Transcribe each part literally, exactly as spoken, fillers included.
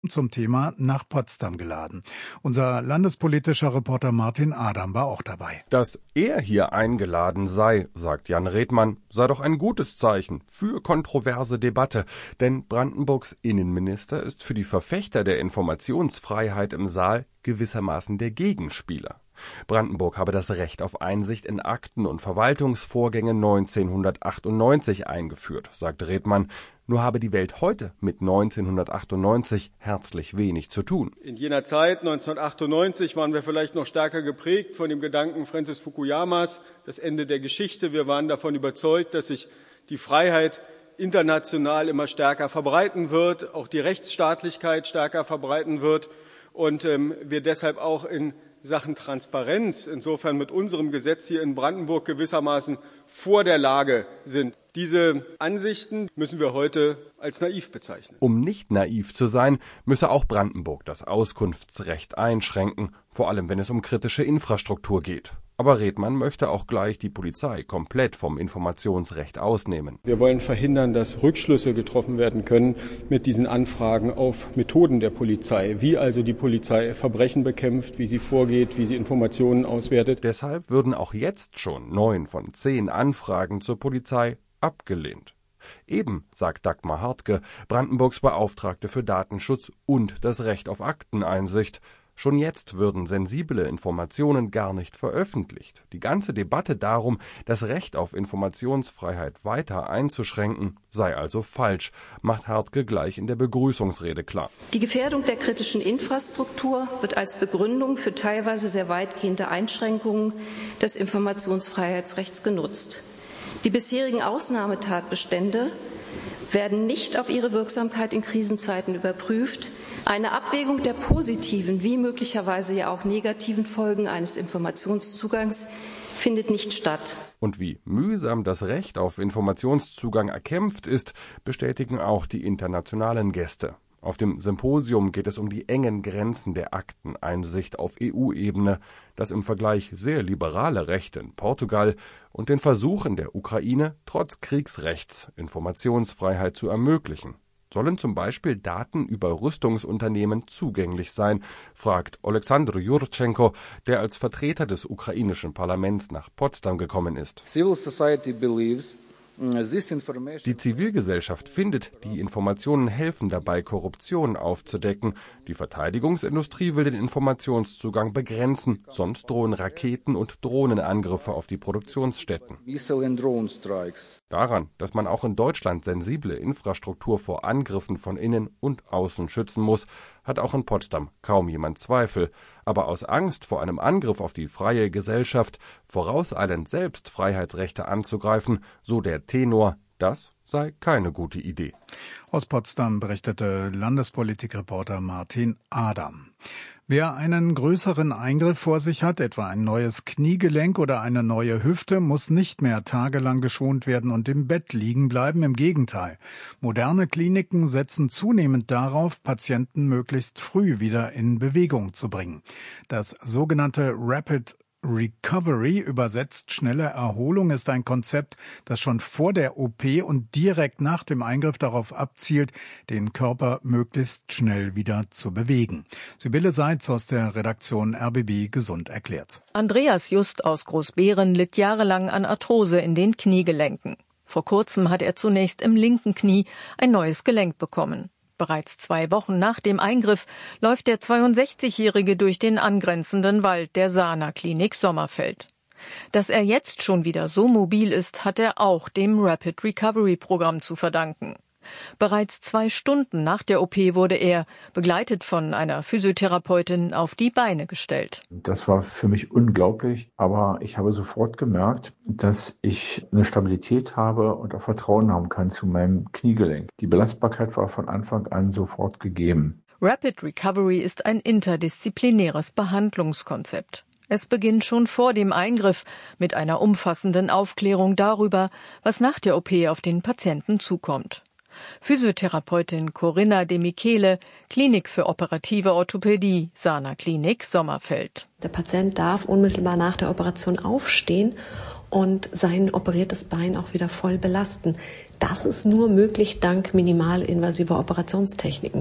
zum Thema nach Potsdam geladen. Unser landespolitischer Reporter Martin Adam war auch dabei. Dass er hier eingeladen sei, sagt Jan Redmann, sei doch ein gutes Zeichen für kontroverse Debatte. Denn Brandenburgs Innenminister ist für die Verfechter der Informationsfreiheit im Saal gewissermaßen der Gegenspieler. Brandenburg habe das Recht auf Einsicht in Akten und Verwaltungsvorgänge neunzehnhundertachtundneunzig eingeführt, sagt Redmann. Nur habe die Welt heute mit neunzehnhundertachtundneunzig herzlich wenig zu tun. In jener Zeit, neunzehnhundertachtundneunzig, waren wir vielleicht noch stärker geprägt von dem Gedanken Francis Fukuyamas, das Ende der Geschichte. Wir waren davon überzeugt, dass sich die Freiheit international immer stärker verbreiten wird, auch die Rechtsstaatlichkeit stärker verbreiten wird und ähm, wir deshalb auch in Sachen Transparenz insofern mit unserem Gesetz hier in Brandenburg gewissermaßen vor der Lage sind. Diese Ansichten müssen wir heute als naiv bezeichnen. Um nicht naiv zu sein, müsse auch Brandenburg das Auskunftsrecht einschränken, vor allem wenn es um kritische Infrastruktur geht. Aber Redmann möchte auch gleich die Polizei komplett vom Informationsrecht ausnehmen. Wir wollen verhindern, dass Rückschlüsse getroffen werden können mit diesen Anfragen auf Methoden der Polizei, wie also die Polizei Verbrechen bekämpft, wie sie vorgeht, wie sie Informationen auswertet. Deshalb würden auch jetzt schon neun von zehn Anfragen zur Polizei abgelehnt. Eben, sagt Dagmar Hartke, Brandenburgs Beauftragte für Datenschutz und das Recht auf Akteneinsicht. Schon jetzt würden sensible Informationen gar nicht veröffentlicht. Die ganze Debatte darum, das Recht auf Informationsfreiheit weiter einzuschränken, sei also falsch, macht Hartke gleich in der Begrüßungsrede klar. Die Gefährdung der kritischen Infrastruktur wird als Begründung für teilweise sehr weitgehende Einschränkungen des Informationsfreiheitsrechts genutzt. Die bisherigen Ausnahmetatbestände werden nicht auf ihre Wirksamkeit in Krisenzeiten überprüft. Eine Abwägung der positiven wie möglicherweise ja auch negativen Folgen eines Informationszugangs findet nicht statt. Und wie mühsam das Recht auf Informationszugang erkämpft ist, bestätigen auch die internationalen Gäste. Auf dem Symposium geht es um die engen Grenzen der Akteneinsicht auf E U-Ebene, das im Vergleich sehr liberale Recht in Portugal und den Versuchen der Ukraine, trotz Kriegsrechts Informationsfreiheit zu ermöglichen. Sollen zum Beispiel Daten über Rüstungsunternehmen zugänglich sein, fragt Oleksandr Jurchenko, der als Vertreter des ukrainischen Parlaments nach Potsdam gekommen ist. Civil society believes Die Zivilgesellschaft findet, die Informationen helfen dabei, Korruption aufzudecken. Die Verteidigungsindustrie will den Informationszugang begrenzen, sonst drohen Raketen- und Drohnenangriffe auf die Produktionsstätten. Daran, dass man auch in Deutschland sensible Infrastruktur vor Angriffen von innen und außen schützen muss, hat auch in Potsdam kaum jemand Zweifel. Aber aus Angst vor einem Angriff auf die freie Gesellschaft vorauseilend selbst Freiheitsrechte anzugreifen, so der Tenor, das sei keine gute Idee. Aus Potsdam berichtete Landespolitikreporter Martin Adam. Wer einen größeren Eingriff vor sich hat, etwa ein neues Kniegelenk oder eine neue Hüfte, muss nicht mehr tagelang geschont werden und im Bett liegen bleiben. Im Gegenteil. Moderne Kliniken setzen zunehmend darauf, Patienten möglichst früh wieder in Bewegung zu bringen. Das sogenannte Rapid Recovery, übersetzt schnelle Erholung, ist ein Konzept, das schon vor der O P und direkt nach dem Eingriff darauf abzielt, den Körper möglichst schnell wieder zu bewegen. Sibylle Seitz aus der Redaktion R B B Gesund erklärt. Andreas Just aus Großbeeren litt jahrelang an Arthrose in den Kniegelenken. Vor kurzem hat er zunächst im linken Knie ein neues Gelenk bekommen. Bereits zwei Wochen nach dem Eingriff läuft der zweiundsechzigjährige durch den angrenzenden Wald der Sana Klinik Sommerfeld. Dass er jetzt schon wieder so mobil ist, hat er auch dem Rapid Recovery Programm zu verdanken. Bereits zwei Stunden nach der O P wurde er, begleitet von einer Physiotherapeutin, auf die Beine gestellt. Das war für mich unglaublich, aber ich habe sofort gemerkt, dass ich eine Stabilität habe und auch Vertrauen haben kann zu meinem Kniegelenk. Die Belastbarkeit war von Anfang an sofort gegeben. Rapid Recovery ist ein interdisziplinäres Behandlungskonzept. Es beginnt schon vor dem Eingriff mit einer umfassenden Aufklärung darüber, was nach der O P auf den Patienten zukommt. Physiotherapeutin Corinna De Michele, Klinik für operative Orthopädie, Sana Klinik Sommerfeld. Der Patient darf unmittelbar nach der Operation aufstehen und sein operiertes Bein auch wieder voll belasten. Das ist nur möglich dank minimalinvasiver Operationstechniken.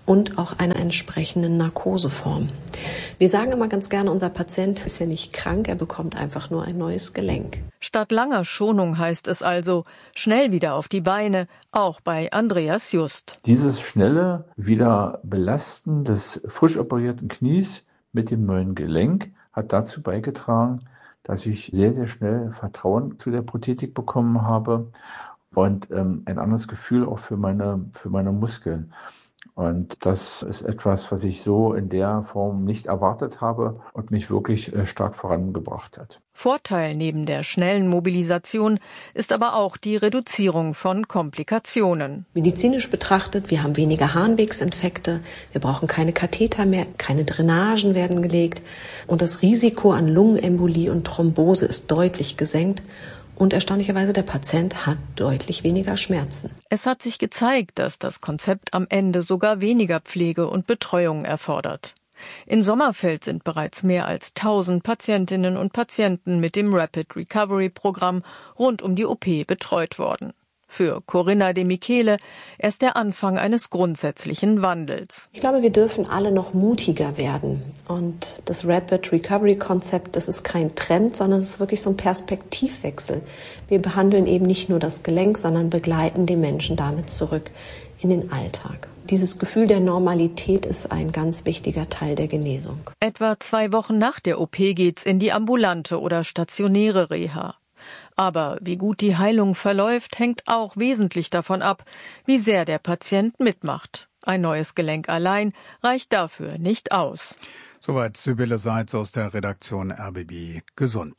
und auch einer entsprechenden Narkoseform. Wir sagen immer ganz gerne, unser Patient ist ja nicht krank, er bekommt einfach nur ein neues Gelenk. Statt langer Schonung heißt es also, schnell wieder auf die Beine, auch bei Andreas Just. Dieses schnelle Wiederbelasten des frisch operierten Knies mit dem neuen Gelenk hat dazu beigetragen, dass ich sehr, sehr schnell Vertrauen zu der Prothetik bekommen habe und ähm, ein anderes Gefühl auch für meine, für meine Muskeln. Und das ist etwas, was ich so in der Form nicht erwartet habe und mich wirklich stark vorangebracht hat. Vorteil neben der schnellen Mobilisation ist aber auch die Reduzierung von Komplikationen. Medizinisch betrachtet, wir haben weniger Harnwegsinfekte, wir brauchen keine Katheter mehr, keine Drainagen werden gelegt und das Risiko an Lungenembolie und Thrombose ist deutlich gesenkt. Und erstaunlicherweise, der Patient hat deutlich weniger Schmerzen. Es hat sich gezeigt, dass das Konzept am Ende sogar weniger Pflege und Betreuung erfordert. In Sommerfeld sind bereits mehr als tausend Patientinnen und Patienten mit dem Rapid Recovery Programm rund um die O P betreut worden. Für Corinna de Michele erst der Anfang eines grundsätzlichen Wandels. Ich glaube, wir dürfen alle noch mutiger werden. Und das Rapid Recovery Konzept, das ist kein Trend, sondern es ist wirklich so ein Perspektivwechsel. Wir behandeln eben nicht nur das Gelenk, sondern begleiten die Menschen damit zurück in den Alltag. Dieses Gefühl der Normalität ist ein ganz wichtiger Teil der Genesung. Etwa zwei Wochen nach der O P geht's in die ambulante oder stationäre Reha. Aber wie gut die Heilung verläuft, hängt auch wesentlich davon ab, wie sehr der Patient mitmacht. Ein neues Gelenk allein reicht dafür nicht aus. Soweit Sibylle Seitz aus der Redaktion R B B Gesund.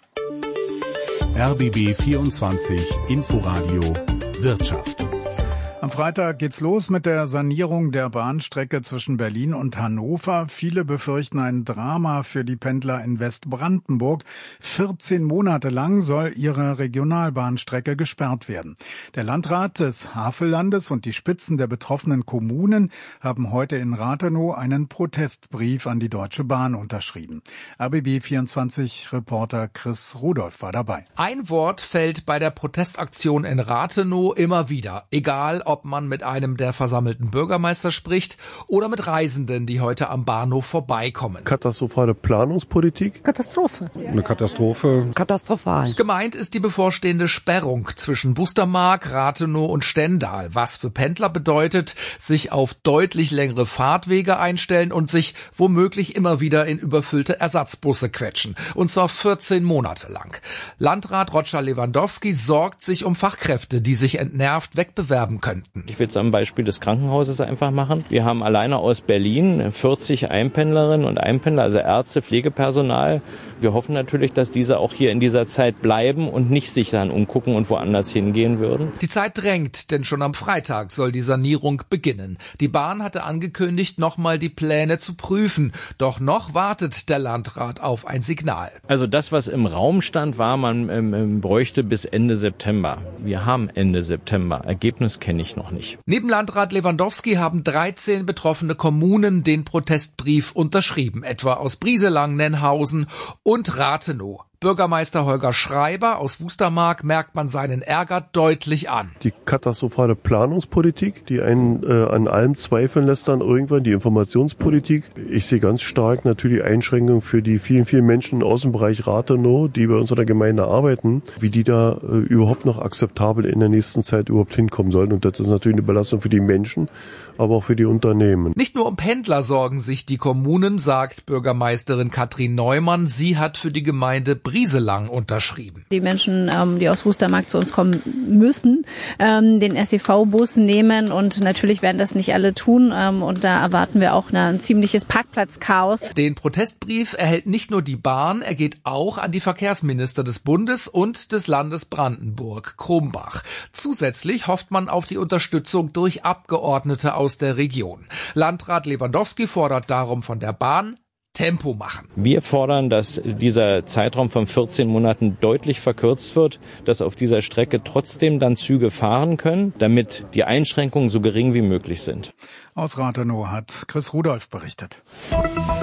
R B B vierundzwanzig Inforadio Wirtschaft. Am Freitag geht's los mit der Sanierung der Bahnstrecke zwischen Berlin und Hannover. Viele befürchten ein Drama für die Pendler in Westbrandenburg. vierzehn Monate lang soll ihre Regionalbahnstrecke gesperrt werden. Der Landrat des Havellandes und die Spitzen der betroffenen Kommunen haben heute in Rathenow einen Protestbrief an die Deutsche Bahn unterschrieben. R B B vierundzwanzig-Reporter Chris Rudolph war dabei. Ein Wort fällt bei der Protestaktion in Rathenow immer wieder, egal ob man mit einem der versammelten Bürgermeister spricht oder mit Reisenden, die heute am Bahnhof vorbeikommen. Katastrophale Planungspolitik. Katastrophe. Eine Katastrophe. Katastrophal. Gemeint ist die bevorstehende Sperrung zwischen Bustermark, Rathenow und Stendal, was für Pendler bedeutet, sich auf deutlich längere Fahrtwege einstellen und sich womöglich immer wieder in überfüllte Ersatzbusse quetschen. Und zwar vierzehn Monate lang. Landrat Roger Lewandowski sorgt sich um Fachkräfte, die sich entnervt wegbewerben können. Ich will es am Beispiel des Krankenhauses einfach machen. Wir haben alleine aus Berlin vierzig Einpendlerinnen und Einpendler, also Ärzte, Pflegepersonal. Wir hoffen natürlich, dass diese auch hier in dieser Zeit bleiben und nicht sich dann umgucken und woanders hingehen würden. Die Zeit drängt, denn schon am Freitag soll die Sanierung beginnen. Die Bahn hatte angekündigt, nochmal die Pläne zu prüfen. Doch noch wartet der Landrat auf ein Signal. Also das, was im Raum stand, war, man ähm, bräuchte bis Ende September. Wir haben Ende September. Ergebnis kenne ich noch nicht. Neben Landrat Lewandowski haben dreizehn betroffene Kommunen den Protestbrief unterschrieben, etwa aus Brieselang, Nennhausen und Rathenow. Bürgermeister Holger Schreiber aus Wustermark merkt man seinen Ärger deutlich an. Die katastrophale Planungspolitik, die einen äh, an allem zweifeln lässt dann irgendwann, die Informationspolitik. Ich sehe ganz stark natürlich Einschränkungen für die vielen, vielen Menschen im Außenbereich Rathenow, die bei uns in der Gemeinde arbeiten, wie die da äh, überhaupt noch akzeptabel in der nächsten Zeit überhaupt hinkommen sollen. Und das ist natürlich eine Belastung für die Menschen, aber auch für die Unternehmen. Nicht nur um Pendler sorgen sich die Kommunen, sagt Bürgermeisterin Katrin Neumann. Sie hat für die Gemeinde Brieselang unterschrieben. Die Menschen, ähm, die aus Wustermark zu uns kommen müssen, ähm, den S E V-Bus nehmen und natürlich werden das nicht alle tun ähm, und da erwarten wir auch ein ziemliches Parkplatzchaos. Den Protestbrief erhält nicht nur die Bahn, er geht auch an die Verkehrsminister des Bundes und des Landes Brandenburg, Krumbach. Zusätzlich hofft man auf die Unterstützung durch Abgeordnete aus der Region. Landrat Lewandowski fordert darum von der Bahn, Tempo machen. Wir fordern, dass dieser Zeitraum von vierzehn Monaten deutlich verkürzt wird, dass auf dieser Strecke trotzdem dann Züge fahren können, damit die Einschränkungen so gering wie möglich sind. Aus Rathenow hat Chris Rudolph berichtet.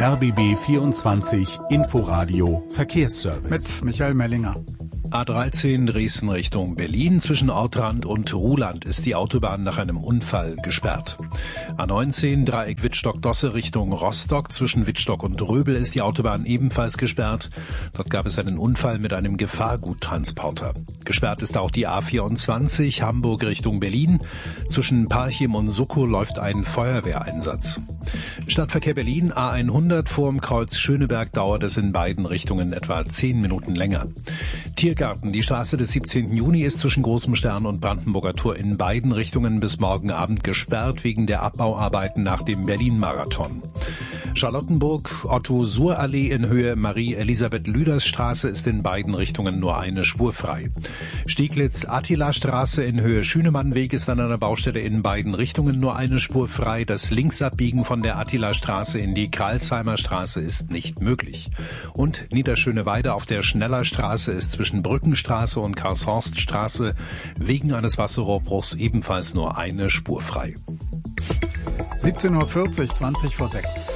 R B B vierundzwanzig Inforadio Verkehrsservice. Mit Michael Mellinger. A dreizehn Dresden Richtung Berlin. Zwischen Ortrand und Ruhland ist die Autobahn nach einem Unfall gesperrt. A neunzehn Dreieck Wittstock-Dosse Richtung Rostock. Zwischen Wittstock und Röbel ist die Autobahn ebenfalls gesperrt. Dort gab es einen Unfall mit einem Gefahrguttransporter. Gesperrt ist auch die A vierundzwanzig Hamburg Richtung Berlin. Zwischen Parchim und Suckow läuft ein Feuerwehreinsatz. Stadtverkehr Berlin A hundert vorm Kreuz Schöneberg dauert es in beiden Richtungen etwa zehn Minuten länger. Tiergarten, die Straße des siebzehnten Juni ist zwischen Großem Stern und Brandenburger Tor in beiden Richtungen bis morgen Abend gesperrt wegen der Abbauarbeiten nach dem Berlin-Marathon. Charlottenburg, Otto-Suhr-Allee in Höhe Marie-Elisabeth-Lüders-Straße ist in beiden Richtungen nur eine Spur frei. Stieglitz-Attila-Straße in Höhe Schünemann-Weg ist an einer Baustelle in beiden Richtungen nur eine Spur frei. Das Linksabbiegen von der Attila-Straße in die Kralsheimer Straße ist nicht möglich. Und Niederschöneweide auf der Schnellerstraße ist zwischen Brückenstraße und Karlshorststraße wegen eines Wasserrohrbruchs ebenfalls nur eine Spur frei. siebzehn Uhr vierzig, zwanzig vor sechs.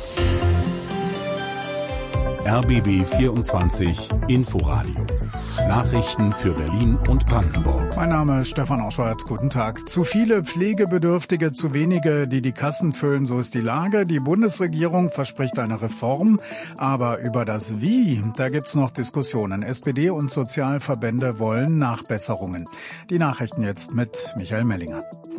R B B vierundzwanzig Inforadio. Nachrichten für Berlin und Brandenburg. Mein Name ist Stefan Oschwart. Guten Tag. Zu viele Pflegebedürftige, zu wenige, die die Kassen füllen, so ist die Lage. Die Bundesregierung verspricht eine Reform, aber über das Wie, da gibt's noch Diskussionen. S P D und Sozialverbände wollen Nachbesserungen. Die Nachrichten jetzt mit Michael Mellinger.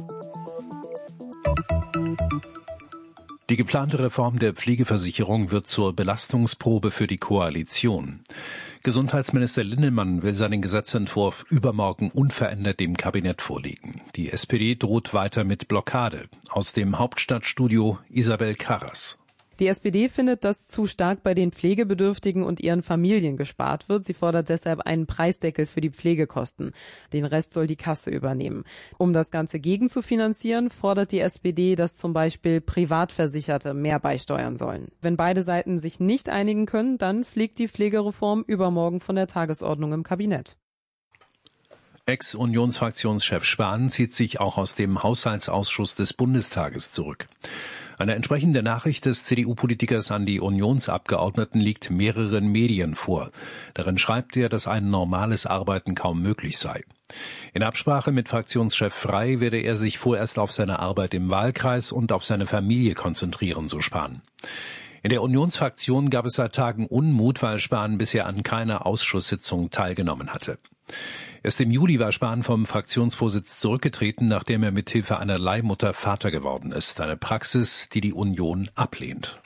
Die geplante Reform der Pflegeversicherung wird zur Belastungsprobe für die Koalition. Gesundheitsminister Linnemann will seinen Gesetzentwurf übermorgen unverändert dem Kabinett vorlegen. Die S P D droht weiter mit Blockade. Aus dem Hauptstadtstudio Isabel Karras. Die S P D findet, dass zu stark bei den Pflegebedürftigen und ihren Familien gespart wird. Sie fordert deshalb einen Preisdeckel für die Pflegekosten. Den Rest soll die Kasse übernehmen. Um das Ganze gegenzufinanzieren, fordert die S P D, dass zum Beispiel Privatversicherte mehr beisteuern sollen. Wenn beide Seiten sich nicht einigen können, dann fliegt die Pflegereform übermorgen von der Tagesordnung im Kabinett. Ex-Unionsfraktionschef Spahn zieht sich auch aus dem Haushaltsausschuss des Bundestages zurück. Eine entsprechende Nachricht des C D U-Politikers an die Unionsabgeordneten liegt mehreren Medien vor. Darin schreibt er, dass ein normales Arbeiten kaum möglich sei. In Absprache mit Fraktionschef Frey werde er sich vorerst auf seine Arbeit im Wahlkreis und auf seine Familie konzentrieren, so Spahn. In der Unionsfraktion gab es seit Tagen Unmut, weil Spahn bisher an keiner Ausschusssitzung teilgenommen hatte. Erst im Juli war Spahn vom Fraktionsvorsitz zurückgetreten, nachdem er mithilfe einer Leihmutter Vater geworden ist. Eine Praxis, die die Union ablehnt.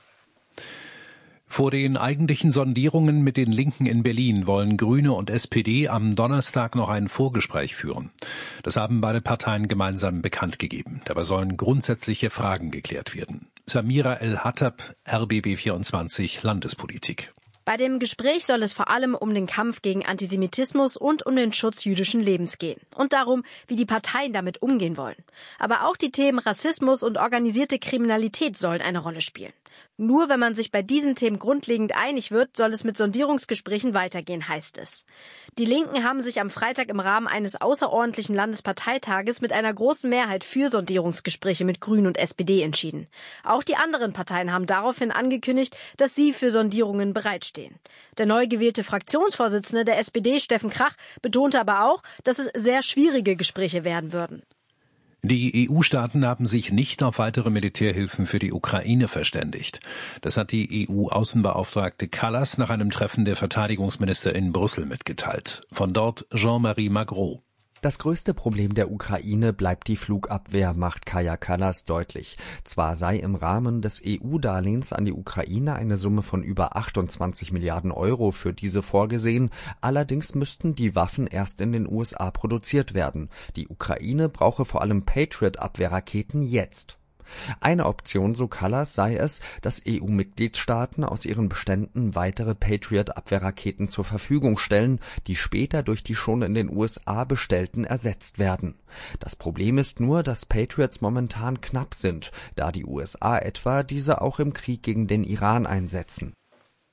Vor den eigentlichen Sondierungen mit den Linken in Berlin wollen Grüne und S P D am Donnerstag noch ein Vorgespräch führen. Das haben beide Parteien gemeinsam bekannt gegeben. Dabei sollen grundsätzliche Fragen geklärt werden. Samira El-Hattab, R B B vierundzwanzig Landespolitik. Bei dem Gespräch soll es vor allem um den Kampf gegen Antisemitismus und um den Schutz jüdischen Lebens gehen. Und darum, wie die Parteien damit umgehen wollen. Aber auch die Themen Rassismus und organisierte Kriminalität sollen eine Rolle spielen. Nur wenn man sich bei diesen Themen grundlegend einig wird, soll es mit Sondierungsgesprächen weitergehen, heißt es. Die Linken haben sich am Freitag im Rahmen eines außerordentlichen Landesparteitages mit einer großen Mehrheit für Sondierungsgespräche mit Grünen und S P D entschieden. Auch die anderen Parteien haben daraufhin angekündigt, dass sie für Sondierungen bereitstehen. Der neu gewählte Fraktionsvorsitzende der S P D, Steffen Krach, betonte aber auch, dass es sehr schwierige Gespräche werden würden. Die E U-Staaten haben sich nicht auf weitere Militärhilfen für die Ukraine verständigt. Das hat die E U-Außenbeauftragte Kallas nach einem Treffen der Verteidigungsminister in Brüssel mitgeteilt. Von dort Jean-Marie Magro. Das größte Problem der Ukraine bleibt die Flugabwehr, macht Kaja Kallas deutlich. Zwar sei im Rahmen des E U-Darlehens an die Ukraine eine Summe von über achtundzwanzig Milliarden Euro für diese vorgesehen, allerdings müssten die Waffen erst in den U S A produziert werden. Die Ukraine brauche vor allem Patriot-Abwehrraketen jetzt. Eine Option, so Kallas, sei es, dass E U-Mitgliedstaaten aus ihren Beständen weitere Patriot-Abwehrraketen zur Verfügung stellen, die später durch die schon in den U S A bestellten ersetzt werden. Das Problem ist nur, dass Patriots momentan knapp sind, da die U S A etwa diese auch im Krieg gegen den Iran einsetzen.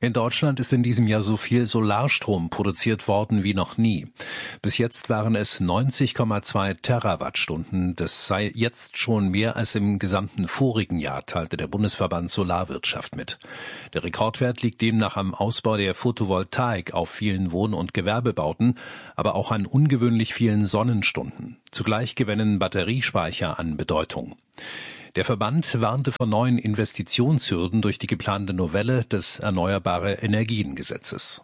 In Deutschland ist in diesem Jahr so viel Solarstrom produziert worden wie noch nie. Bis jetzt waren es neunzig Komma zwei Terawattstunden. Das sei jetzt schon mehr als im gesamten vorigen Jahr, teilte der Bundesverband Solarwirtschaft mit. Der Rekordwert liegt demnach am Ausbau der Photovoltaik auf vielen Wohn- und Gewerbebauten, aber auch an ungewöhnlich vielen Sonnenstunden. Zugleich gewinnen Batteriespeicher an Bedeutung. Der Verband warnte vor neuen Investitionshürden durch die geplante Novelle des Erneuerbare Energien Gesetzes.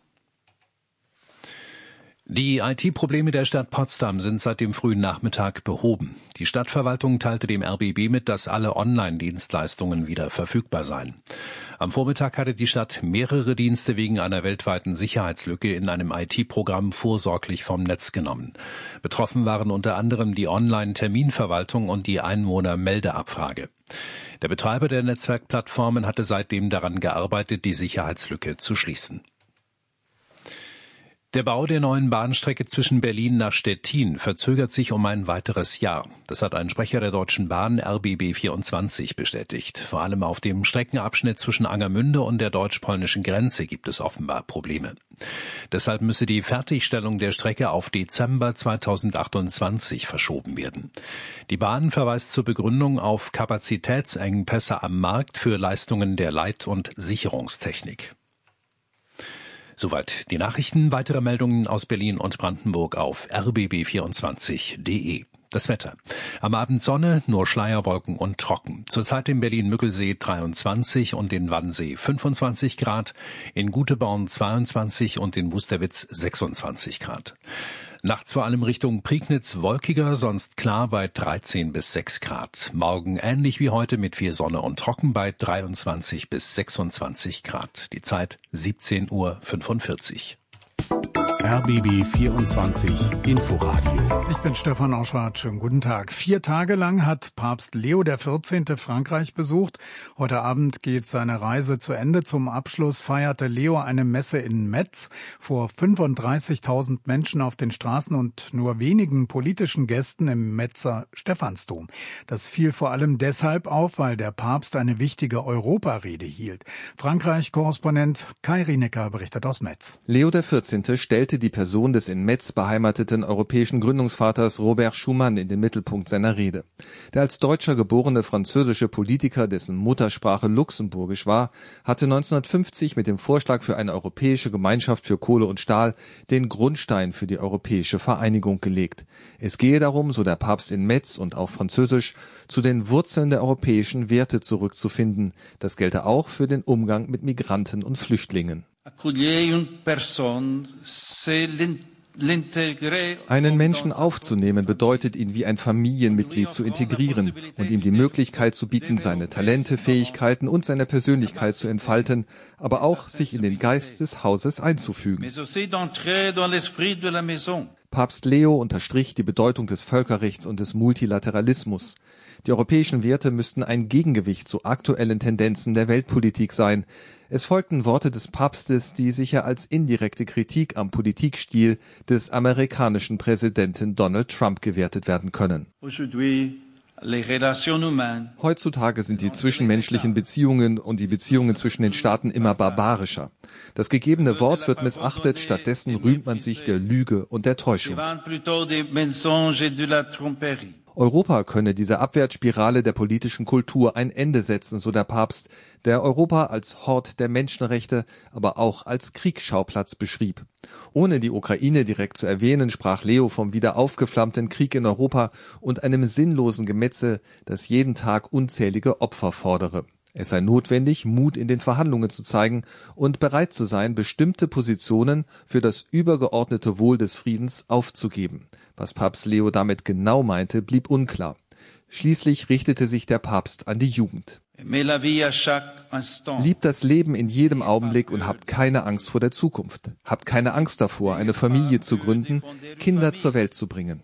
Die I T-Probleme der Stadt Potsdam sind seit dem frühen Nachmittag behoben. Die Stadtverwaltung teilte dem R B B mit, dass alle Online-Dienstleistungen wieder verfügbar seien. Am Vormittag hatte die Stadt mehrere Dienste wegen einer weltweiten Sicherheitslücke in einem I T-Programm vorsorglich vom Netz genommen. Betroffen waren unter anderem die Online-Terminverwaltung und die Einwohnermeldeabfrage. Der Betreiber der Netzwerkplattformen hatte seitdem daran gearbeitet, die Sicherheitslücke zu schließen. Der Bau der neuen Bahnstrecke zwischen Berlin nach Stettin verzögert sich um ein weiteres Jahr. Das hat ein Sprecher der Deutschen Bahn R B B vierundzwanzig bestätigt. Vor allem auf dem Streckenabschnitt zwischen Angermünde und der deutsch-polnischen Grenze gibt es offenbar Probleme. Deshalb müsse die Fertigstellung der Strecke auf Dezember zweitausendachtundzwanzig verschoben werden. Die Bahn verweist zur Begründung auf Kapazitätsengpässe am Markt für Leistungen der Leit- und Sicherungstechnik. Soweit die Nachrichten. Weitere Meldungen aus Berlin und Brandenburg auf r b b vierundzwanzig punkt d e. Das Wetter. Am Abend Sonne, nur Schleierwolken und trocken. Zurzeit in Berlin-Müggelsee dreiundzwanzig und in Wannsee fünfundzwanzig Grad, in Guteborn zweiundzwanzig und in Wusterwitz sechsundzwanzig Grad. Nachts vor allem Richtung Prignitz wolkiger, sonst klar bei dreizehn bis sechs Grad. Morgen ähnlich wie heute mit viel Sonne und trocken bei dreiundzwanzig bis sechsundzwanzig Grad. Die Zeit siebzehn Uhr fünfundvierzig. R B B vierundzwanzig Inforadio. Ich bin Stefan Auschwart. Schönen guten Tag. Vier Tage lang hat Papst Leo der vierzehnte Frankreich besucht. Heute Abend geht seine Reise zu Ende. Zum Abschluss feierte Leo eine Messe in Metz vor fünfunddreißigtausend Menschen auf den Straßen und nur wenigen politischen Gästen im Metzer Stephansdom. Das fiel vor allem deshalb auf, weil der Papst eine wichtige Europarede hielt. Frankreich-Korrespondent Kai Rienecker berichtet aus Metz. Leo der vierzehnte stellte die Person des in Metz beheimateten europäischen Gründungsvaters Robert Schuman in den Mittelpunkt seiner Rede. Der als Deutscher geborene französische Politiker, dessen Muttersprache Luxemburgisch war, hatte neunzehnhundertfünfzig mit dem Vorschlag für eine europäische Gemeinschaft für Kohle und Stahl den Grundstein für die europäische Vereinigung gelegt. Es gehe darum, so der Papst in Metz und auf Französisch, zu den Wurzeln der europäischen Werte zurückzufinden. Das gelte auch für den Umgang mit Migranten und Flüchtlingen. Einen Menschen aufzunehmen bedeutet, ihn wie ein Familienmitglied zu integrieren und ihm die Möglichkeit zu bieten, seine Talente, Fähigkeiten und seine Persönlichkeit zu entfalten, aber auch sich in den Geist des Hauses einzufügen. Papst Leo unterstrich die Bedeutung des Völkerrechts und des Multilateralismus. Die europäischen Werte müssten ein Gegengewicht zu aktuellen Tendenzen der Weltpolitik sein. Es folgten Worte des Papstes, die sicher als indirekte Kritik am Politikstil des amerikanischen Präsidenten Donald Trump gewertet werden können. Heutzutage sind die zwischenmenschlichen Beziehungen und die Beziehungen zwischen den Staaten immer barbarischer. Das gegebene Wort wird missachtet, stattdessen rühmt man sich der Lüge und der Täuschung. Europa könne dieser Abwärtsspirale der politischen Kultur ein Ende setzen, so der Papst, der Europa als Hort der Menschenrechte, aber auch als Kriegsschauplatz beschrieb. Ohne die Ukraine direkt zu erwähnen, sprach Leo vom wieder aufgeflammten Krieg in Europa und einem sinnlosen Gemetzel, das jeden Tag unzählige Opfer fordere. Es sei notwendig, Mut in den Verhandlungen zu zeigen und bereit zu sein, bestimmte Positionen für das übergeordnete Wohl des Friedens aufzugeben. Was Papst Leo damit genau meinte, blieb unklar. Schließlich richtete sich der Papst an die Jugend. Liebt das Leben in jedem Augenblick und habt keine Angst vor der Zukunft. Habt keine Angst davor, eine Familie zu gründen, Kinder zur Welt zu bringen.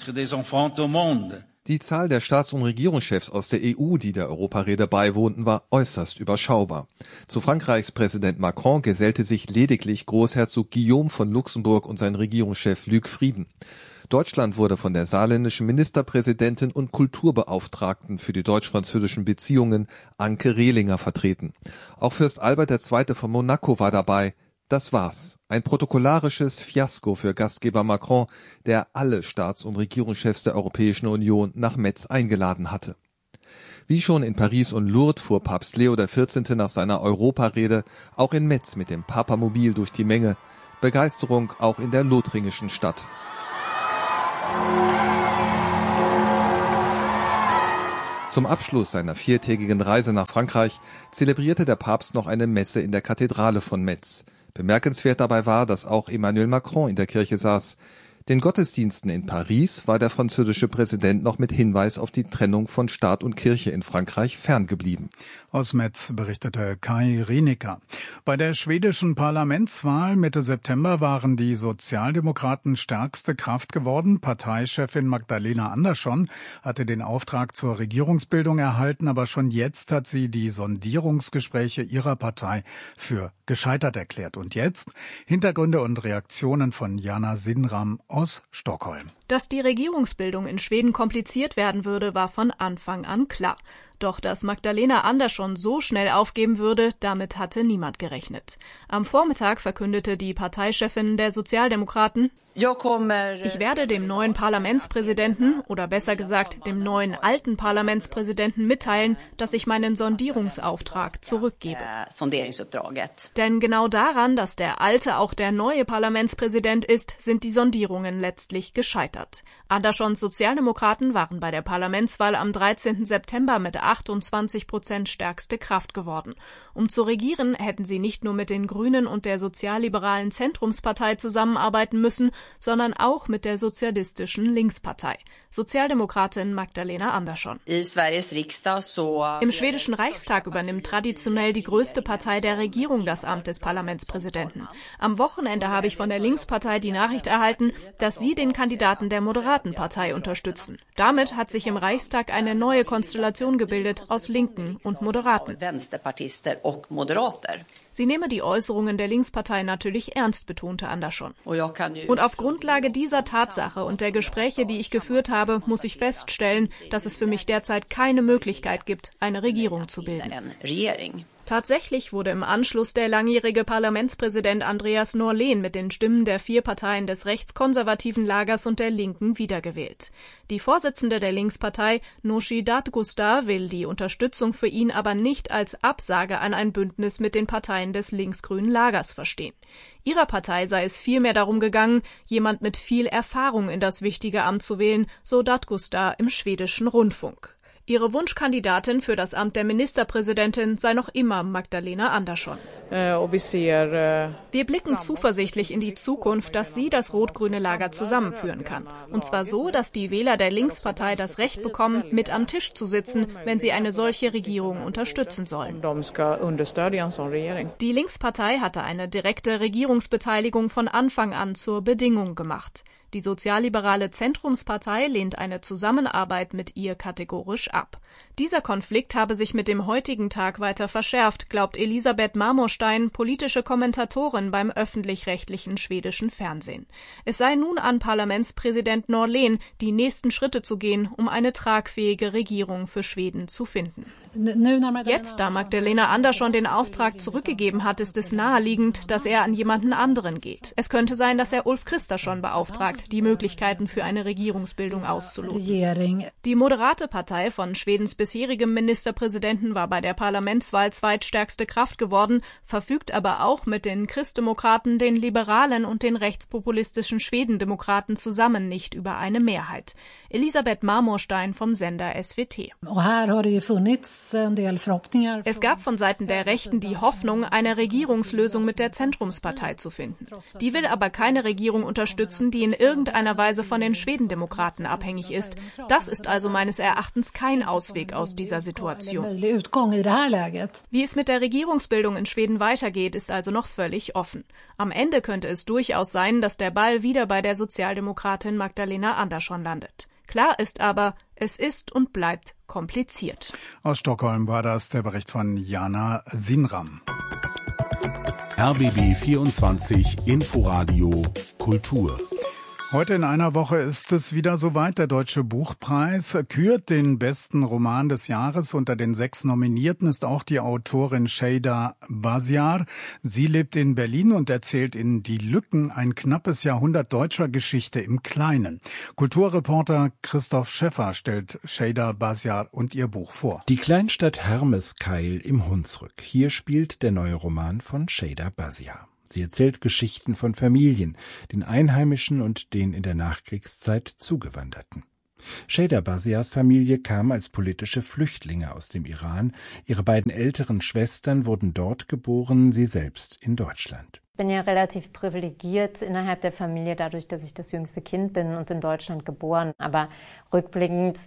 Die Zahl der Staats- und Regierungschefs aus der E U, die der Europarede beiwohnten, war äußerst überschaubar. Zu Frankreichs Präsident Macron gesellte sich lediglich Großherzog Guillaume von Luxemburg und sein Regierungschef Luc Frieden. Deutschland wurde von der saarländischen Ministerpräsidentin und Kulturbeauftragten für die deutsch-französischen Beziehungen, Anke Rehlinger, vertreten. Auch Fürst Albert der Zweite von Monaco war dabei. Das war's. Ein protokollarisches Fiasko für Gastgeber Macron, der alle Staats- und Regierungschefs der Europäischen Union nach Metz eingeladen hatte. Wie schon in Paris und Lourdes fuhr Papst Leo der vierzehnte nach seiner Europarede auch in Metz mit dem Papamobil durch die Menge. Begeisterung auch in der lothringischen Stadt. Zum Abschluss seiner viertägigen Reise nach Frankreich zelebrierte der Papst noch eine Messe in der Kathedrale von Metz. Bemerkenswert dabei war, dass auch Emmanuel Macron in der Kirche saß. Den Gottesdiensten in Paris war der französische Präsident noch mit Hinweis auf die Trennung von Staat und Kirche in Frankreich ferngeblieben. Aus Metz berichtete Kai Rienecker. Bei der schwedischen Parlamentswahl Mitte September waren die Sozialdemokraten stärkste Kraft geworden. Parteichefin Magdalena Andersson hatte den Auftrag zur Regierungsbildung erhalten, aber schon jetzt hat sie die Sondierungsgespräche ihrer Partei für gescheitert erklärt. Und jetzt Hintergründe und Reaktionen von Jana Sinram aus Stockholm. Dass die Regierungsbildung in Schweden kompliziert werden würde, war von Anfang an klar. Doch dass Magdalena Andersson so schnell aufgeben würde, damit hatte niemand gerechnet. Am Vormittag verkündete die Parteichefin der Sozialdemokraten: Ich werde dem neuen Parlamentspräsidenten, oder besser gesagt dem neuen alten Parlamentspräsidenten mitteilen, dass ich meinen Sondierungsauftrag zurückgebe. Denn genau daran, dass der alte auch der neue Parlamentspräsident ist, sind die Sondierungen letztlich gescheitert. Anderssons Sozialdemokraten waren bei der Parlamentswahl am dreizehnten September mit achtundzwanzig Prozent stärkste Kraft geworden. Um zu regieren, hätten sie nicht nur mit den Grünen und der sozialliberalen Zentrumspartei zusammenarbeiten müssen, sondern auch mit der sozialistischen Linkspartei. Sozialdemokratin Magdalena Andersson. Im schwedischen Reichstag übernimmt traditionell die größte Partei der Regierung das Amt des Parlamentspräsidenten. Am Wochenende habe ich von der Linkspartei die Nachricht erhalten, dass sie den Kandidaten der Moderatenpartei unterstützen. Damit hat sich im Reichstag eine neue Konstellation gebildet aus Linken und Moderaten. Sie nehme die Äußerungen der Linkspartei natürlich ernst, betonte Andersson. Und auf Grundlage dieser Tatsache und der Gespräche, die ich geführt habe, muss ich feststellen, dass es für mich derzeit keine Möglichkeit gibt, eine Regierung zu bilden. Tatsächlich wurde im Anschluss der langjährige Parlamentspräsident Andreas Norlén mit den Stimmen der vier Parteien des rechtskonservativen Lagers und der Linken wiedergewählt. Die Vorsitzende der Linkspartei, Nooshi Dadgostar, will die Unterstützung für ihn aber nicht als Absage an ein Bündnis mit den Parteien des linksgrünen Lagers verstehen. Ihrer Partei sei es vielmehr darum gegangen, jemand mit viel Erfahrung in das wichtige Amt zu wählen, so Dadgostar im schwedischen Rundfunk. Ihre Wunschkandidatin für das Amt der Ministerpräsidentin sei noch immer Magdalena Andersson. Wir blicken zuversichtlich in die Zukunft, dass sie das rot-grüne Lager zusammenführen kann. Und zwar so, dass die Wähler der Linkspartei das Recht bekommen, mit am Tisch zu sitzen, wenn sie eine solche Regierung unterstützen sollen. Die Linkspartei hatte eine direkte Regierungsbeteiligung von Anfang an zur Bedingung gemacht. Die sozialliberale Zentrumspartei lehnt eine Zusammenarbeit mit ihr kategorisch ab. Dieser Konflikt habe sich mit dem heutigen Tag weiter verschärft, glaubt Elisabeth Marmorstein, politische Kommentatorin beim öffentlich-rechtlichen schwedischen Fernsehen. Es sei nun an Parlamentspräsident Norlén, die nächsten Schritte zu gehen, um eine tragfähige Regierung für Schweden zu finden. Jetzt, da Magdalena Andersson den Auftrag zurückgegeben hat, ist es naheliegend, dass er an jemanden anderen geht. Es könnte sein, dass er Ulf Kristersson beauftragt, die Möglichkeiten für eine Regierungsbildung auszuloten. Die Moderate Partei von Schwedens bisherigem Ministerpräsidenten war bei der Parlamentswahl zweitstärkste Kraft geworden, verfügt aber auch mit den Christdemokraten, den Liberalen und den rechtspopulistischen Schwedendemokraten zusammen nicht über eine Mehrheit. Elisabeth Marmorstein vom Sender S W T. Es gab von Seiten der Rechten die Hoffnung, eine Regierungslösung mit der Zentrumspartei zu finden. Die will aber keine Regierung unterstützen, die in irgendeiner Weise von den Schwedendemokraten abhängig ist. Das ist also meines Erachtens kein Ausweg aus dieser Situation. Wie es mit der Regierungsbildung in Schweden weitergeht, ist also noch völlig offen. Am Ende könnte es durchaus sein, dass der Ball wieder bei der Sozialdemokratin Magdalena Andersson landet. Klar ist aber, es ist und bleibt kompliziert. Aus Stockholm war das der Bericht von Jana Sinram. R B B vierundzwanzig Inforadio Kultur. Heute in einer Woche ist es wieder soweit. Der Deutsche Buchpreis kürt den besten Roman des Jahres. Unter den sechs Nominierten ist auch die Autorin Şeyda Basyar. Sie lebt in Berlin und erzählt in Die Lücken ein knappes Jahrhundert deutscher Geschichte im Kleinen. Kulturreporter Christoph Schäffer stellt Şeyda Basyar und ihr Buch vor. Die Kleinstadt Hermeskeil im Hunsrück. Hier spielt der neue Roman von Şeyda Basyar. Sie erzählt Geschichten von Familien, den Einheimischen und den in der Nachkriegszeit Zugewanderten. Şeyda Basyars Familie kam als politische Flüchtlinge aus dem Iran. Ihre beiden älteren Schwestern wurden dort geboren, sie selbst in Deutschland. Ich bin ja relativ privilegiert innerhalb der Familie, dadurch, dass ich das jüngste Kind bin und in Deutschland geboren. Aber rückblickend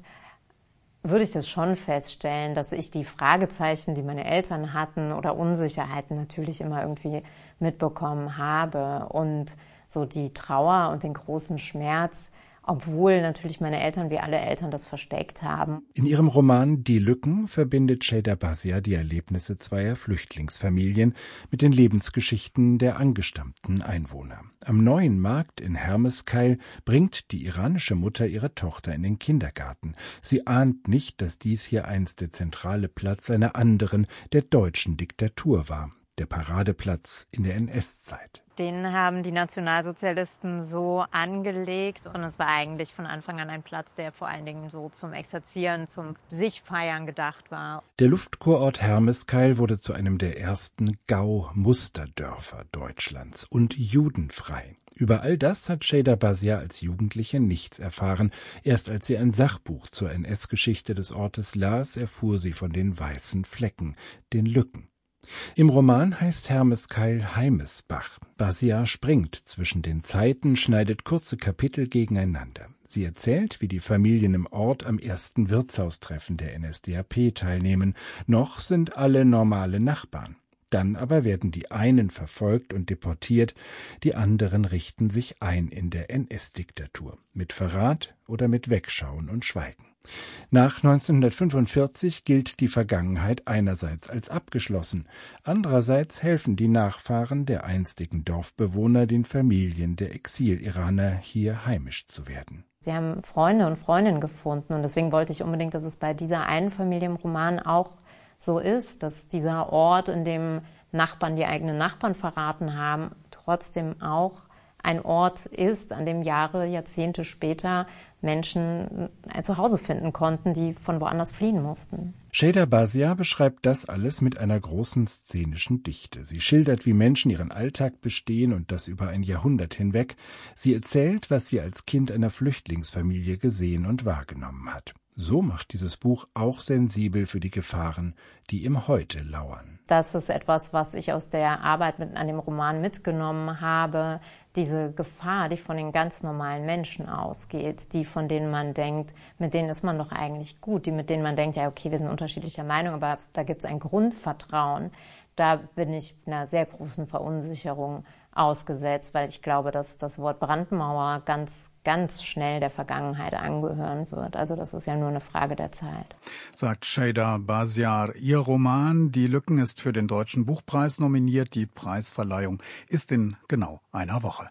würde ich das schon feststellen, dass ich die Fragezeichen, die meine Eltern hatten oder Unsicherheiten natürlich immer irgendwie mitbekommen habe und so die Trauer und den großen Schmerz, obwohl natürlich meine Eltern wie alle Eltern das versteckt haben. In ihrem Roman Die Lücken verbindet Şeyda Basyar die Erlebnisse zweier Flüchtlingsfamilien mit den Lebensgeschichten der angestammten Einwohner. Am Neuen Markt in Hermeskeil bringt die iranische Mutter ihre Tochter in den Kindergarten. Sie ahnt nicht, dass dies hier einst der zentrale Platz einer anderen, der deutschen Diktatur war. Der Paradeplatz in der N S-Zeit. Den haben die Nationalsozialisten so angelegt und es war eigentlich von Anfang an ein Platz, der vor allen Dingen so zum Exerzieren, zum Sich-Feiern gedacht war. Der Luftkurort Hermeskeil wurde zu einem der ersten Gau-Musterdörfer Deutschlands und judenfrei. Über all das hat Şeyda Basyar als Jugendliche nichts erfahren. Erst als sie ein Sachbuch zur N S-Geschichte des Ortes las, erfuhr sie von den weißen Flecken, den Lücken. Im Roman heißt Hermeskeil Heimesbach. Basyar springt zwischen den Zeiten, schneidet kurze Kapitel gegeneinander. Sie erzählt, wie die Familien im Ort am ersten Wirtshaustreffen der N S D A P teilnehmen. Noch sind alle normale Nachbarn. Dann aber werden die einen verfolgt und deportiert, die anderen richten sich ein in der N S-Diktatur. Mit Verrat oder mit Wegschauen und Schweigen. Nach neunzehnhundertfünfundvierzig gilt die Vergangenheit einerseits als abgeschlossen, andererseits helfen die Nachfahren der einstigen Dorfbewohner den Familien der Exil-Iraner hier heimisch zu werden. Sie haben Freunde und Freundinnen gefunden und deswegen wollte ich unbedingt, dass es bei dieser einen Familie im Roman auch so ist, dass dieser Ort, in dem Nachbarn die eigenen Nachbarn verraten haben, trotzdem auch ein Ort ist, an dem Jahre, Jahrzehnte später Menschen ein Zuhause finden konnten, die von woanders fliehen mussten. Şeyda Basyar beschreibt das alles mit einer großen szenischen Dichte. Sie schildert, wie Menschen ihren Alltag bestehen und das über ein Jahrhundert hinweg. Sie erzählt, was sie als Kind einer Flüchtlingsfamilie gesehen und wahrgenommen hat. So macht dieses Buch auch sensibel für die Gefahren, die im Heute lauern. Das ist etwas, was ich aus der Arbeit mit, an dem Roman mitgenommen habe. Diese Gefahr, die von den ganz normalen Menschen ausgeht, die von denen man denkt, mit denen ist man doch eigentlich gut, die mit denen man denkt, ja okay, wir sind unterschiedlicher Meinung, aber da gibt es ein Grundvertrauen. Da bin ich einer sehr großen Verunsicherung ausgesetzt, weil ich glaube, dass das Wort Brandmauer ganz, ganz schnell der Vergangenheit angehören wird. Also das ist ja nur eine Frage der Zeit. Sagt Şeyda Basyar. Ihr Roman Die Lücken ist für den Deutschen Buchpreis nominiert. Die Preisverleihung ist in genau einer Woche.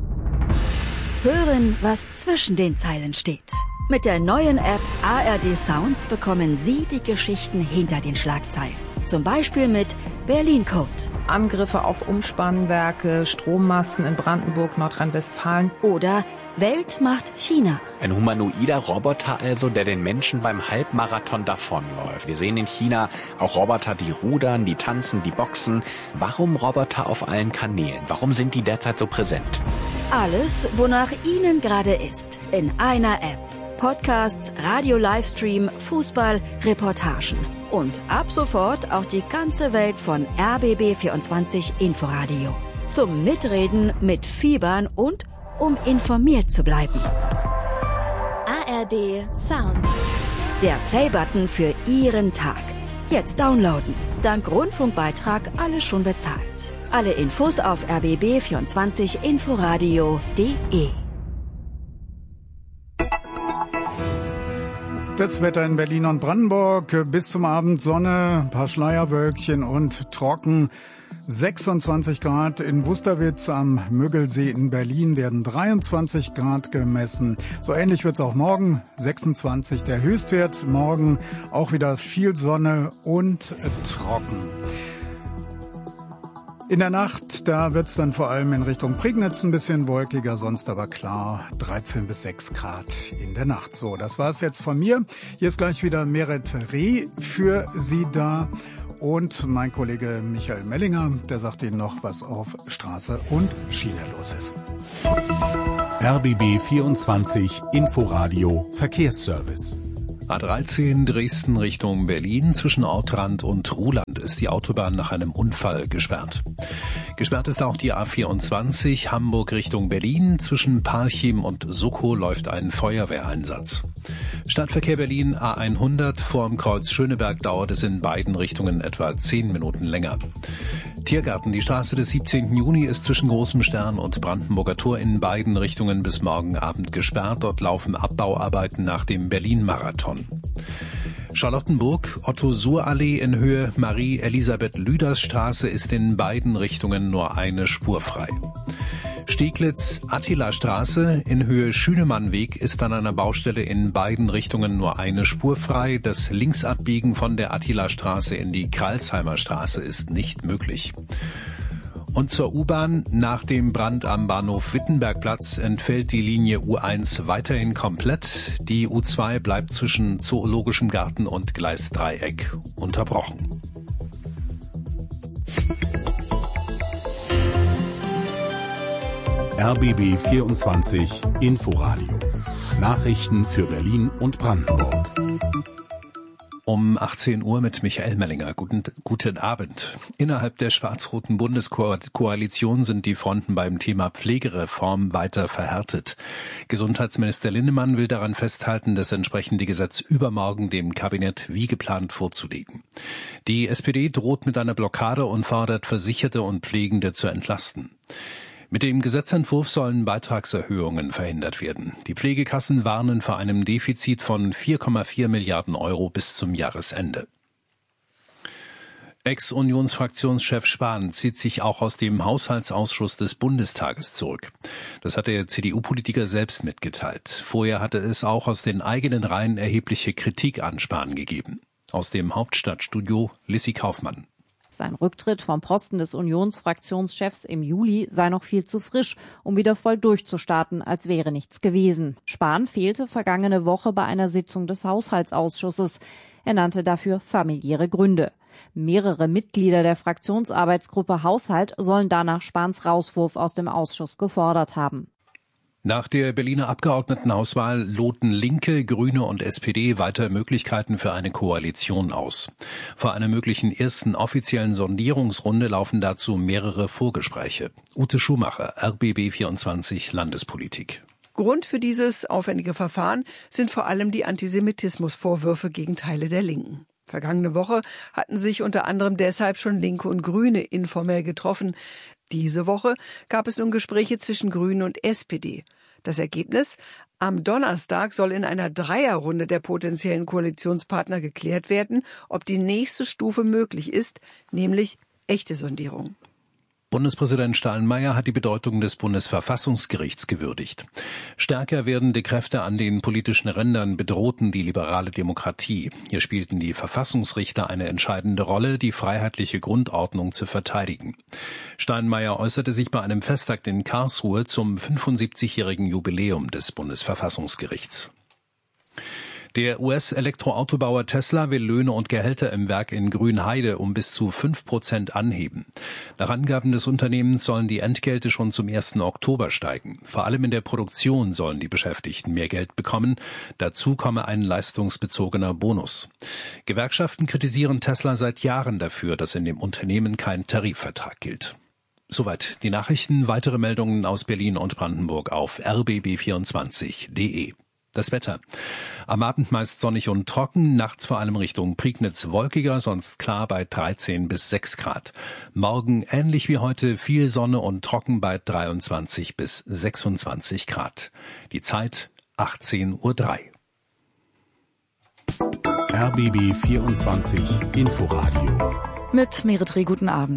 Hören, was zwischen den Zeilen steht. Mit der neuen App A R D Sounds bekommen Sie die Geschichten hinter den Schlagzeilen. Zum Beispiel mit Berlin Code. Angriffe auf Umspannwerke, Strommasten in Brandenburg, Nordrhein-Westfalen. Oder Welt macht China. Ein humanoider Roboter also, der den Menschen beim Halbmarathon davonläuft. Wir sehen in China auch Roboter, die rudern, die tanzen, die boxen. Warum Roboter auf allen Kanälen? Warum sind die derzeit so präsent? Alles, wonach Ihnen gerade ist, in einer App. Podcasts, Radio-Livestream, Fußball, Reportagen. Und ab sofort auch die ganze Welt von R B B vierundzwanzig Inforadio. Zum Mitreden, Mitfiebern und um informiert zu bleiben. A R D Sounds. Der Playbutton für Ihren Tag. Jetzt downloaden. Dank Rundfunkbeitrag alles schon bezahlt. Alle Infos auf r b b vierundzwanzig inforadio punkt de. Das Wetter in Berlin und Brandenburg. Bis zum Abend Sonne, ein paar Schleierwölkchen und trocken. sechsundzwanzig Grad in Wusterwitz am Müggelsee in Berlin werden dreiundzwanzig Grad gemessen. So ähnlich wird's auch morgen, sechsundzwanzig der Höchstwert. Morgen auch wieder viel Sonne und trocken. In der Nacht, da wird's dann vor allem in Richtung Prignitz ein bisschen wolkiger, sonst aber klar dreizehn bis sechs Grad in der Nacht. So, das war's jetzt von mir. Hier ist gleich wieder Meret Reh für Sie da. Und mein Kollege Michael Mellinger, der sagt Ihnen noch, was auf Straße und Schiene los ist. R B B vierundzwanzig Inforadio Verkehrsservice. A dreizehn Dresden Richtung Berlin zwischen Autrand und Ruhland ist die Autobahn nach einem Unfall gesperrt. Gesperrt ist auch die A vierundzwanzig Hamburg Richtung Berlin. Zwischen Parchim und Suckow läuft ein Feuerwehreinsatz. Stadtverkehr Berlin A hundert vorm Kreuz Schöneberg dauert es in beiden Richtungen etwa zehn Minuten länger. Tiergarten, die Straße des siebzehnten Juni ist zwischen Großem Stern und Brandenburger Tor in beiden Richtungen bis morgen Abend gesperrt. Dort laufen Abbauarbeiten nach dem Berlin-Marathon. Charlottenburg, Otto-Suhr-Allee in Höhe Marie-Elisabeth-Lüders-Straße ist in beiden Richtungen nur eine Spur frei. Steglitz-Attila-Straße in Höhe Schünemannweg ist an einer Baustelle in beiden Richtungen nur eine Spur frei. Das Linksabbiegen von der Attila-Straße in die Kralsheimer Straße ist nicht möglich. Und zur U-Bahn: Nach dem Brand am Bahnhof Wittenbergplatz entfällt die Linie U eins weiterhin komplett. Die U zwei bleibt zwischen Zoologischem Garten und Gleisdreieck unterbrochen. R B B vierundzwanzig Inforadio. Nachrichten für Berlin und Brandenburg. Um achtzehn Uhr mit Michael Mellinger. Guten, guten Abend. Innerhalb der schwarz-roten Bundeskoalition sind die Fronten beim Thema Pflegereform weiter verhärtet. Gesundheitsminister Linnemann will daran festhalten, das entsprechende Gesetz übermorgen dem Kabinett wie geplant vorzulegen. Die S P D droht mit einer Blockade und fordert Versicherte und Pflegende zu entlasten. Mit dem Gesetzentwurf sollen Beitragserhöhungen verhindert werden. Die Pflegekassen warnen vor einem Defizit von vier Komma vier Milliarden Euro bis zum Jahresende. Ex-Unionsfraktionschef Spahn zieht sich auch aus dem Haushaltsausschuss des Bundestages zurück. Das hat der C D U-Politiker selbst mitgeteilt. Vorher hatte es auch aus den eigenen Reihen erhebliche Kritik an Spahn gegeben. Aus dem Hauptstadtstudio Lissi Kaufmann. Sein Rücktritt vom Posten des Unionsfraktionschefs im Juli sei noch viel zu frisch, um wieder voll durchzustarten, als wäre nichts gewesen. Spahn fehlte vergangene Woche bei einer Sitzung des Haushaltsausschusses. Er nannte dafür familiäre Gründe. Mehrere Mitglieder der Fraktionsarbeitsgruppe Haushalt sollen danach Spahns Rauswurf aus dem Ausschuss gefordert haben. Nach der Berliner Abgeordnetenhauswahl loten Linke, Grüne und S P D weiter Möglichkeiten für eine Koalition aus. Vor einer möglichen ersten offiziellen Sondierungsrunde laufen dazu mehrere Vorgespräche. Ute Schumacher, R B B vierundzwanzig Landespolitik. Grund für dieses aufwendige Verfahren sind vor allem die Antisemitismusvorwürfe gegen Teile der Linken. Vergangene Woche hatten sich unter anderem deshalb schon Linke und Grüne informell getroffen. Diese Woche gab es nun Gespräche zwischen Grünen und S P D. Das Ergebnis? Am Donnerstag soll in einer Dreierrunde der potenziellen Koalitionspartner geklärt werden, ob die nächste Stufe möglich ist, nämlich echte Sondierung. Bundespräsident Steinmeier hat die Bedeutung des Bundesverfassungsgerichts gewürdigt. Stärker werdende Kräfte an den politischen Rändern bedrohten die liberale Demokratie. Hier spielten die Verfassungsrichter eine entscheidende Rolle, die freiheitliche Grundordnung zu verteidigen. Steinmeier äußerte sich bei einem Festakt in Karlsruhe zum fünfundsiebzigjährigen Jubiläum des Bundesverfassungsgerichts. Der U S-Elektroautobauer Tesla will Löhne und Gehälter im Werk in Grünheide um bis zu fünf Prozent anheben. Nach Angaben des Unternehmens sollen die Entgelte schon zum ersten Oktober steigen. Vor allem in der Produktion sollen die Beschäftigten mehr Geld bekommen. Dazu komme ein leistungsbezogener Bonus. Gewerkschaften kritisieren Tesla seit Jahren dafür, dass in dem Unternehmen kein Tarifvertrag gilt. Soweit die Nachrichten. Weitere Meldungen aus Berlin und Brandenburg auf r b b vierundzwanzig punkt d e. Das Wetter. Am Abend meist sonnig und trocken, nachts vor allem Richtung Prignitz wolkiger, sonst klar bei dreizehn bis sechs Grad. Morgen ähnlich wie heute viel Sonne und trocken bei dreiundzwanzig bis sechsundzwanzig Grad. Die Zeit achtzehn Uhr drei. R B B vierundzwanzig Inforadio. Mit Meret Reh, guten Abend.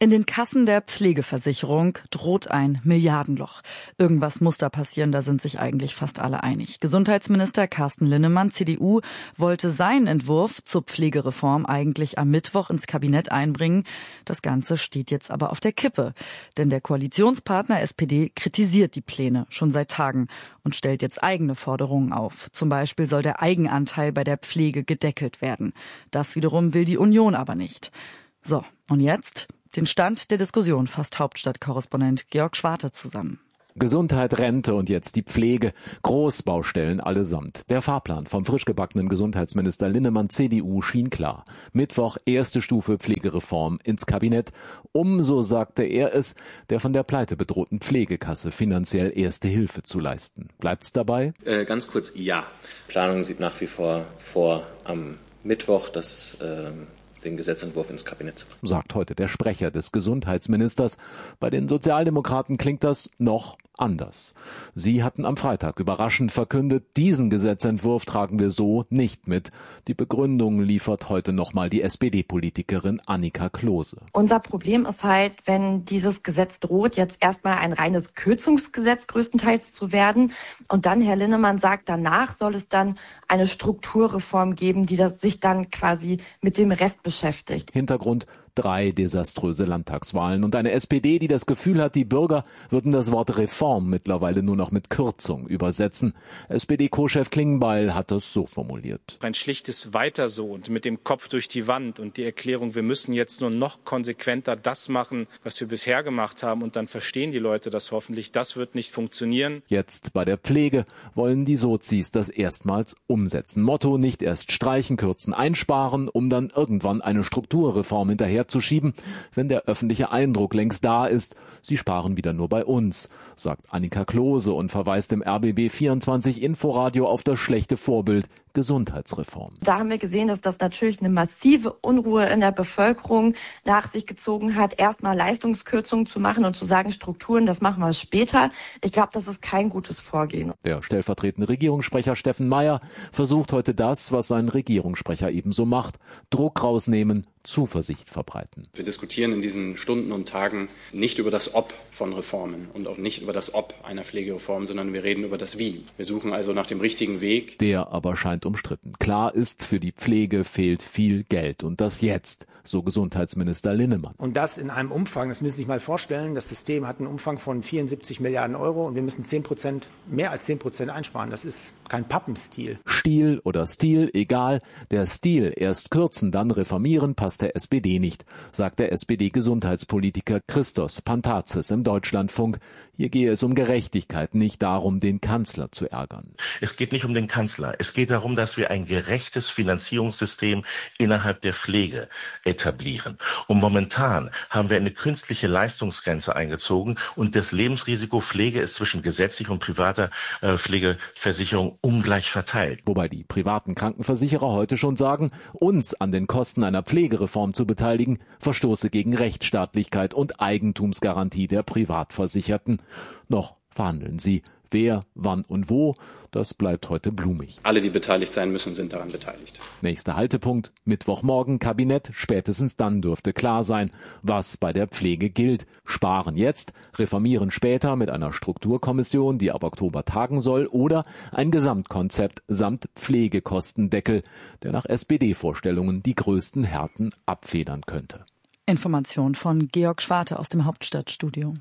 In den Kassen der Pflegeversicherung droht ein Milliardenloch. Irgendwas muss da passieren, da sind sich eigentlich fast alle einig. Gesundheitsminister Carsten Linnemann, C D U, wollte seinen Entwurf zur Pflegereform eigentlich am Mittwoch ins Kabinett einbringen. Das Ganze steht jetzt aber auf der Kippe. Denn der Koalitionspartner S P D kritisiert die Pläne schon seit Tagen und stellt jetzt eigene Forderungen auf. Zum Beispiel soll der Eigenanteil bei der Pflege gedeckelt werden. Das wiederum will die Union aber nicht. So, und jetzt? Den Stand der Diskussion fasst Hauptstadtkorrespondent Georg Schwarte zusammen. Gesundheit, Rente und jetzt die Pflege. Großbaustellen allesamt. Der Fahrplan vom frisch gebackenen Gesundheitsminister Linnemann C D U schien klar. Mittwoch erste Stufe Pflegereform ins Kabinett. Um, so sagte er es, der von der Pleite bedrohten Pflegekasse finanziell erste Hilfe zu leisten. Bleibt's dabei? Äh, ganz kurz, ja. Planung sieht nach wie vor vor am Mittwoch, dass äh, den Gesetzentwurf ins Kabinett zu bringen. Sagt heute der Sprecher des Gesundheitsministers. Bei den Sozialdemokraten klingt das noch anders. Sie hatten am Freitag überraschend verkündet, diesen Gesetzentwurf tragen wir so nicht mit. Die Begründung liefert heute nochmal die S P D-Politikerin Annika Klose. Unser Problem ist halt, wenn dieses Gesetz droht, jetzt erstmal ein reines Kürzungsgesetz größtenteils zu werden. Und dann, Herr Linnemann sagt, danach soll es dann eine Strukturreform geben, die das sich dann quasi mit dem Rest beschäftigt. Hintergrund: drei desaströse Landtagswahlen und eine S P D, die das Gefühl hat, die Bürger würden das Wort Reform mittlerweile nur noch mit Kürzung übersetzen. S P D-Co-Chef Klingbeil hat es so formuliert. Ein schlichtes Weiter so und mit dem Kopf durch die Wand und die Erklärung, wir müssen jetzt nur noch konsequenter das machen, was wir bisher gemacht haben, und dann verstehen die Leute das hoffentlich, das wird nicht funktionieren. Jetzt bei der Pflege wollen die Sozis das erstmals umsetzen. Motto: nicht erst streichen, kürzen, einsparen, um dann irgendwann eine Strukturreform hinterher zu schieben, wenn der öffentliche Eindruck längst da ist, sie sparen wieder nur bei uns, sagt Annika Klose und verweist im R B B vierundzwanzig Inforadio auf das schlechte Vorbild Gesundheitsreform. Da haben wir gesehen, dass das natürlich eine massive Unruhe in der Bevölkerung nach sich gezogen hat, erstmal Leistungskürzungen zu machen und zu sagen, Strukturen, das machen wir später. Ich glaube, das ist kein gutes Vorgehen. Der stellvertretende Regierungssprecher Steffen Meyer versucht heute das, was sein Regierungssprecher ebenso macht: Druck rausnehmen, Zuversicht verbreiten. Wir diskutieren in diesen Stunden und Tagen nicht über das Ob von Reformen und auch nicht über das Ob einer Pflegereform, sondern wir reden über das Wie. Wir suchen also nach dem richtigen Weg. Der aber scheint umstritten. Klar ist, für die Pflege fehlt viel Geld und das jetzt, so Gesundheitsminister Linnemann. Und das in einem Umfang, das müssen Sie sich mal vorstellen, das System hat einen Umfang von vierundsiebzig Milliarden Euro und wir müssen zehn Prozent, mehr als zehn Prozent einsparen. Das ist kein Pappenstil. Stil oder Stil, egal. Der Stil, erst kürzen, dann reformieren, passt der S P D nicht, sagt der S P D-Gesundheitspolitiker Christos Pantazis im Deutschlandfunk. Hier gehe es um Gerechtigkeit, nicht darum, den Kanzler zu ärgern. Es geht nicht um den Kanzler. Es geht darum, dass wir ein gerechtes Finanzierungssystem innerhalb der Pflege etablieren. Und momentan haben wir eine künstliche Leistungsgrenze eingezogen und das Lebensrisiko Pflege ist zwischen gesetzlicher und privater äh, Pflegeversicherung ungleich verteilt. Wobei die privaten Krankenversicherer heute schon sagen, uns an den Kosten einer Pflegereform zu beteiligen, verstoße gegen Rechtsstaatlichkeit und Eigentumsgarantie der Privatversicherten. Noch verhandeln sie. Wer, wann und wo, das bleibt heute blumig. Alle, die beteiligt sein müssen, sind daran beteiligt. Nächster Haltepunkt: Mittwochmorgen Kabinett. Spätestens dann dürfte klar sein, was bei der Pflege gilt. Sparen jetzt, reformieren später mit einer Strukturkommission, die ab Oktober tagen soll, oder ein Gesamtkonzept samt Pflegekostendeckel, der nach S P D-Vorstellungen die größten Härten abfedern könnte. Information von Georg Schwarte aus dem Hauptstadtstudio.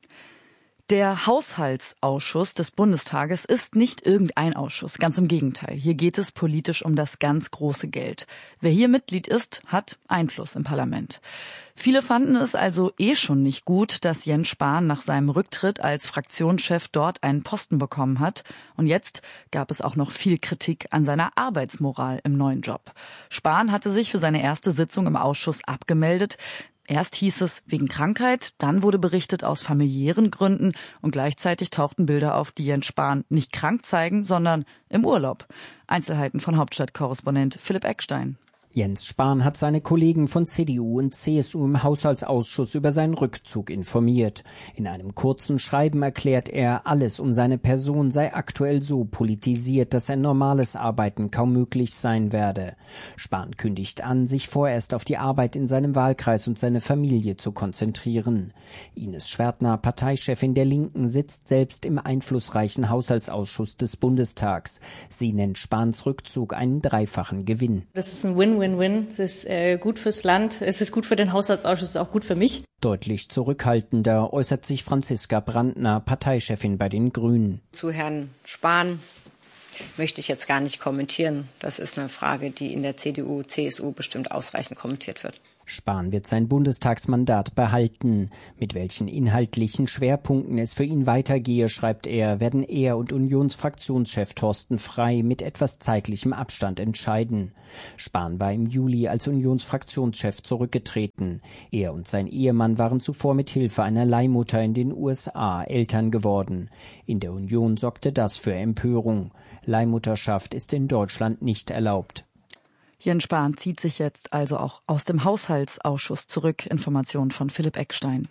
Der Haushaltsausschuss des Bundestages ist nicht irgendein Ausschuss, ganz im Gegenteil. Hier geht es politisch um das ganz große Geld. Wer hier Mitglied ist, hat Einfluss im Parlament. Viele fanden es also eh schon nicht gut, dass Jens Spahn nach seinem Rücktritt als Fraktionschef dort einen Posten bekommen hat. Und jetzt gab es auch noch viel Kritik an seiner Arbeitsmoral im neuen Job. Spahn hatte sich für seine erste Sitzung im Ausschuss abgemeldet. Erst hieß es wegen Krankheit, dann wurde berichtet aus familiären Gründen und gleichzeitig tauchten Bilder auf, die Jens Spahn nicht krank zeigen, sondern im Urlaub. Einzelheiten von Hauptstadtkorrespondent Philipp Eckstein. Jens Spahn hat seine Kollegen von C D U und C S U im Haushaltsausschuss über seinen Rückzug informiert. In einem kurzen Schreiben erklärt er, alles um seine Person sei aktuell so politisiert, dass ein normales Arbeiten kaum möglich sein werde. Spahn kündigt an, sich vorerst auf die Arbeit in seinem Wahlkreis und seine Familie zu konzentrieren. Ines Schwärtner, Parteichefin der Linken, sitzt selbst im einflussreichen Haushaltsausschuss des Bundestags. Sie nennt Spahns Rückzug einen dreifachen Gewinn. Das ist ein Win Win-Win. Es ist äh, gut fürs Land, es ist gut für den Haushaltsausschuss, auch gut für mich. Deutlich zurückhaltender äußert sich Franziska Brandner, Parteichefin bei den Grünen. Zu Herrn Spahn möchte ich jetzt gar nicht kommentieren. Das ist eine Frage, die in der C D U, C S U bestimmt ausreichend kommentiert wird. Spahn wird sein Bundestagsmandat behalten. Mit welchen inhaltlichen Schwerpunkten es für ihn weitergehe, schreibt er, werden er und Unionsfraktionschef Thorsten Frey mit etwas zeitlichem Abstand entscheiden. Spahn war im Juli als Unionsfraktionschef zurückgetreten. Er und sein Ehemann waren zuvor mit Hilfe einer Leihmutter in den U S A Eltern geworden. In der Union sorgte das für Empörung. Leihmutterschaft ist in Deutschland nicht erlaubt. Jens Spahn zieht sich jetzt also auch aus dem Haushaltsausschuss zurück. Information von Philipp Eckstein.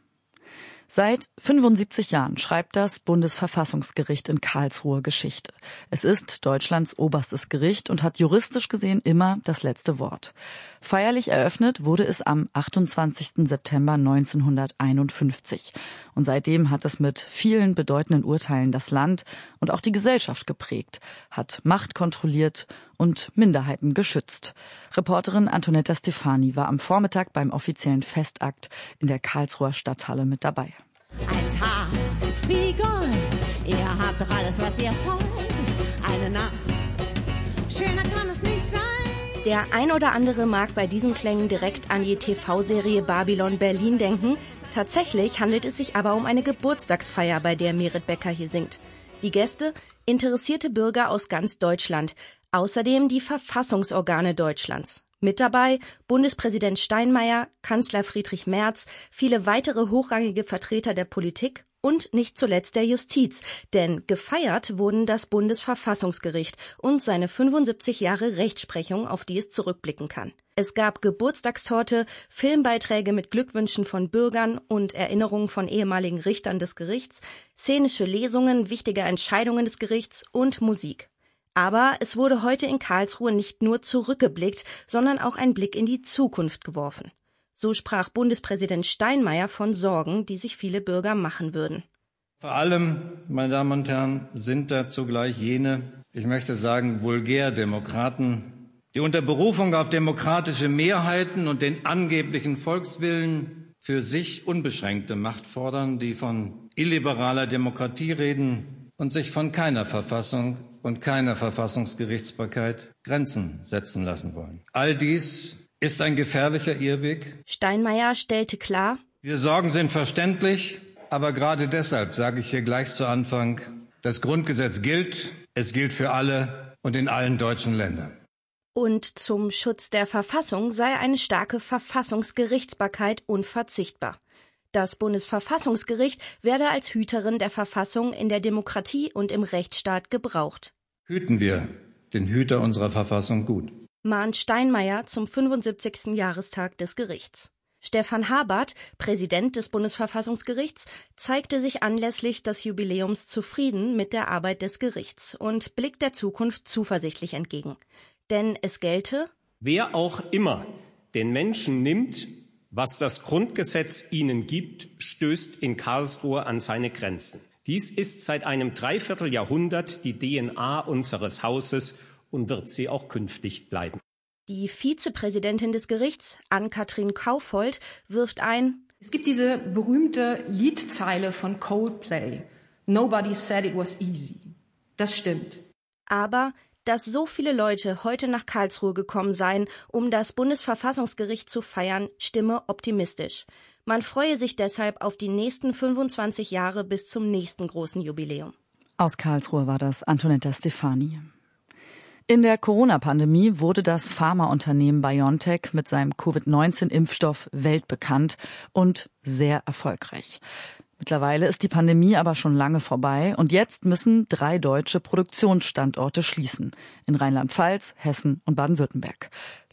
Seit fünfundsiebzig Jahren schreibt das Bundesverfassungsgericht in Karlsruhe Geschichte. Es ist Deutschlands oberstes Gericht und hat juristisch gesehen immer das letzte Wort. Feierlich eröffnet wurde es am achtundzwanzigsten September neunzehnhunderteinundfünfzig. Und seitdem hat es mit vielen bedeutenden Urteilen das Land und auch die Gesellschaft geprägt, hat Macht kontrolliert und Minderheiten geschützt. Reporterin Antonetta Stefani war am Vormittag beim offiziellen Festakt in der Karlsruher Stadthalle mit dabei. Ein Tag wie Gold, ihr habt doch alles, was ihr wollt. Eine Nacht, schöner kann es nicht sein. Der ein oder andere mag bei diesen Klängen direkt an die T V-Serie Babylon Berlin denken. Tatsächlich handelt es sich aber um eine Geburtstagsfeier, bei der Merit Becker hier singt. Die Gäste? Interessierte Bürger aus ganz Deutschland. Außerdem die Verfassungsorgane Deutschlands. Mit dabei Bundespräsident Steinmeier, Kanzler Friedrich Merz, viele weitere hochrangige Vertreter der Politik und nicht zuletzt der Justiz. Denn gefeiert wurden das Bundesverfassungsgericht und seine fünfundsiebzig Jahre Rechtsprechung, auf die es zurückblicken kann. Es gab Geburtstagstorte, Filmbeiträge mit Glückwünschen von Bürgern und Erinnerungen von ehemaligen Richtern des Gerichts, szenische Lesungen wichtiger Entscheidungen des Gerichts und Musik. Aber es wurde heute in Karlsruhe nicht nur zurückgeblickt, sondern auch ein Blick in die Zukunft geworfen. So sprach Bundespräsident Steinmeier von Sorgen, die sich viele Bürger machen würden. Vor allem, meine Damen und Herren, sind da zugleich jene, ich möchte sagen, Vulgärdemokraten, die unter Berufung auf demokratische Mehrheiten und den angeblichen Volkswillen für sich unbeschränkte Macht fordern, die von illiberaler Demokratie reden und sich von keiner Verfassung und keiner Verfassungsgerichtsbarkeit Grenzen setzen lassen wollen. All dies ist ein gefährlicher Irrweg. Steinmeier stellte klar: Diese Sorgen sind verständlich, aber gerade deshalb sage ich hier gleich zu Anfang, das Grundgesetz gilt, es gilt für alle und in allen deutschen Ländern. Und zum Schutz der Verfassung sei eine starke Verfassungsgerichtsbarkeit unverzichtbar. Das Bundesverfassungsgericht werde als Hüterin der Verfassung in der Demokratie und im Rechtsstaat gebraucht. Hüten wir den Hüter unserer Verfassung gut. Mahnt Steinmeier zum fünfundsiebzigsten Jahrestag des Gerichts. Stefan Habart, Präsident des Bundesverfassungsgerichts, zeigte sich anlässlich des Jubiläums zufrieden mit der Arbeit des Gerichts und blickt der Zukunft zuversichtlich entgegen. Denn es gelte: Wer auch immer den Menschen nimmt, was das Grundgesetz ihnen gibt, stößt in Karlsruhe an seine Grenzen. Dies ist seit einem Dreivierteljahrhundert die D N A unseres Hauses und wird sie auch künftig bleiben. Die Vizepräsidentin des Gerichts, Ann-Kathrin Kaufold, wirft ein: Es gibt diese berühmte Liedzeile von Coldplay. Nobody said it was easy. Das stimmt. Aber dass so viele Leute heute nach Karlsruhe gekommen seien, um das Bundesverfassungsgericht zu feiern, stimme optimistisch. Man freue sich deshalb auf die nächsten fünfundzwanzig Jahre bis zum nächsten großen Jubiläum. Aus Karlsruhe war das Antonetta Stefani. In der Corona-Pandemie wurde das Pharmaunternehmen BioNTech mit seinem Covid neunzehn Impfstoff weltbekannt und sehr erfolgreich. Mittlerweile ist die Pandemie aber schon lange vorbei und jetzt müssen drei deutsche Produktionsstandorte schließen. In Rheinland-Pfalz, Hessen und Baden-Württemberg.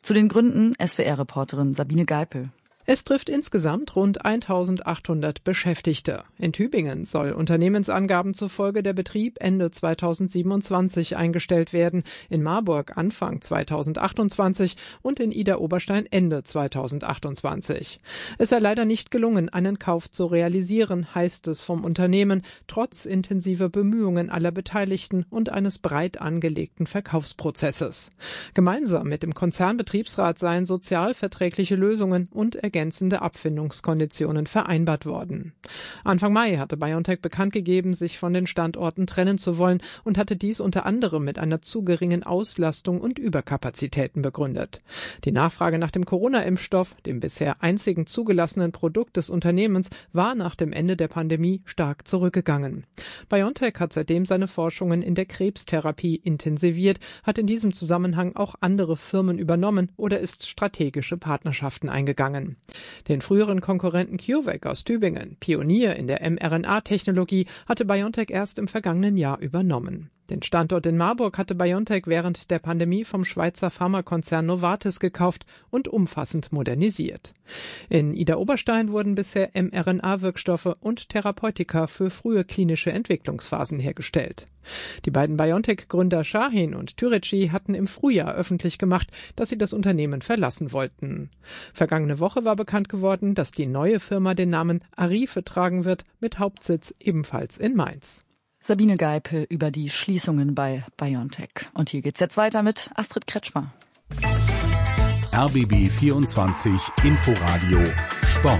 Zu den Gründen S W R-Reporterin Sabine Geipel. Es trifft insgesamt rund eintausendachthundert Beschäftigte. In Tübingen soll Unternehmensangaben zufolge der Betrieb Ende zweitausendsiebenundzwanzig eingestellt werden, in Marburg Anfang zweitausendachtundzwanzig und in Idar-Oberstein Ende zweitausendachtundzwanzig. Es sei leider nicht gelungen, einen Kauf zu realisieren, heißt es vom Unternehmen, trotz intensiver Bemühungen aller Beteiligten und eines breit angelegten Verkaufsprozesses. Gemeinsam mit dem Konzernbetriebsrat seien sozialverträgliche Lösungen und ergänzende Abfindungskonditionen vereinbart worden. Anfang Mai hatte BioNTech bekannt gegeben, sich von den Standorten trennen zu wollen und hatte dies unter anderem mit einer zu geringen Auslastung und Überkapazitäten begründet. Die Nachfrage nach dem Corona-Impfstoff, dem bisher einzigen zugelassenen Produkt des Unternehmens, war nach dem Ende der Pandemie stark zurückgegangen. BioNTech hat seitdem seine Forschungen in der Krebstherapie intensiviert, hat in diesem Zusammenhang auch andere Firmen übernommen oder ist strategische Partnerschaften eingegangen. Den früheren Konkurrenten CureVac aus Tübingen, Pionier in der mRNA-Technologie, hatte BioNTech erst im vergangenen Jahr übernommen. Den Standort in Marburg hatte BioNTech während der Pandemie vom Schweizer Pharmakonzern Novartis gekauft und umfassend modernisiert. In Idar-Oberstein wurden bisher mRNA-Wirkstoffe und Therapeutika für frühe klinische Entwicklungsphasen hergestellt. Die beiden BioNTech-Gründer Shahin und Türeci hatten im Frühjahr öffentlich gemacht, dass sie das Unternehmen verlassen wollten. Vergangene Woche war bekannt geworden, dass die neue Firma den Namen Arife tragen wird, mit Hauptsitz ebenfalls in Mainz. Sabine Geipel über die Schließungen bei BioNTech. Und hier geht's jetzt weiter mit Astrid Kretschmer. R B B vierundzwanzig Inforadio Sport.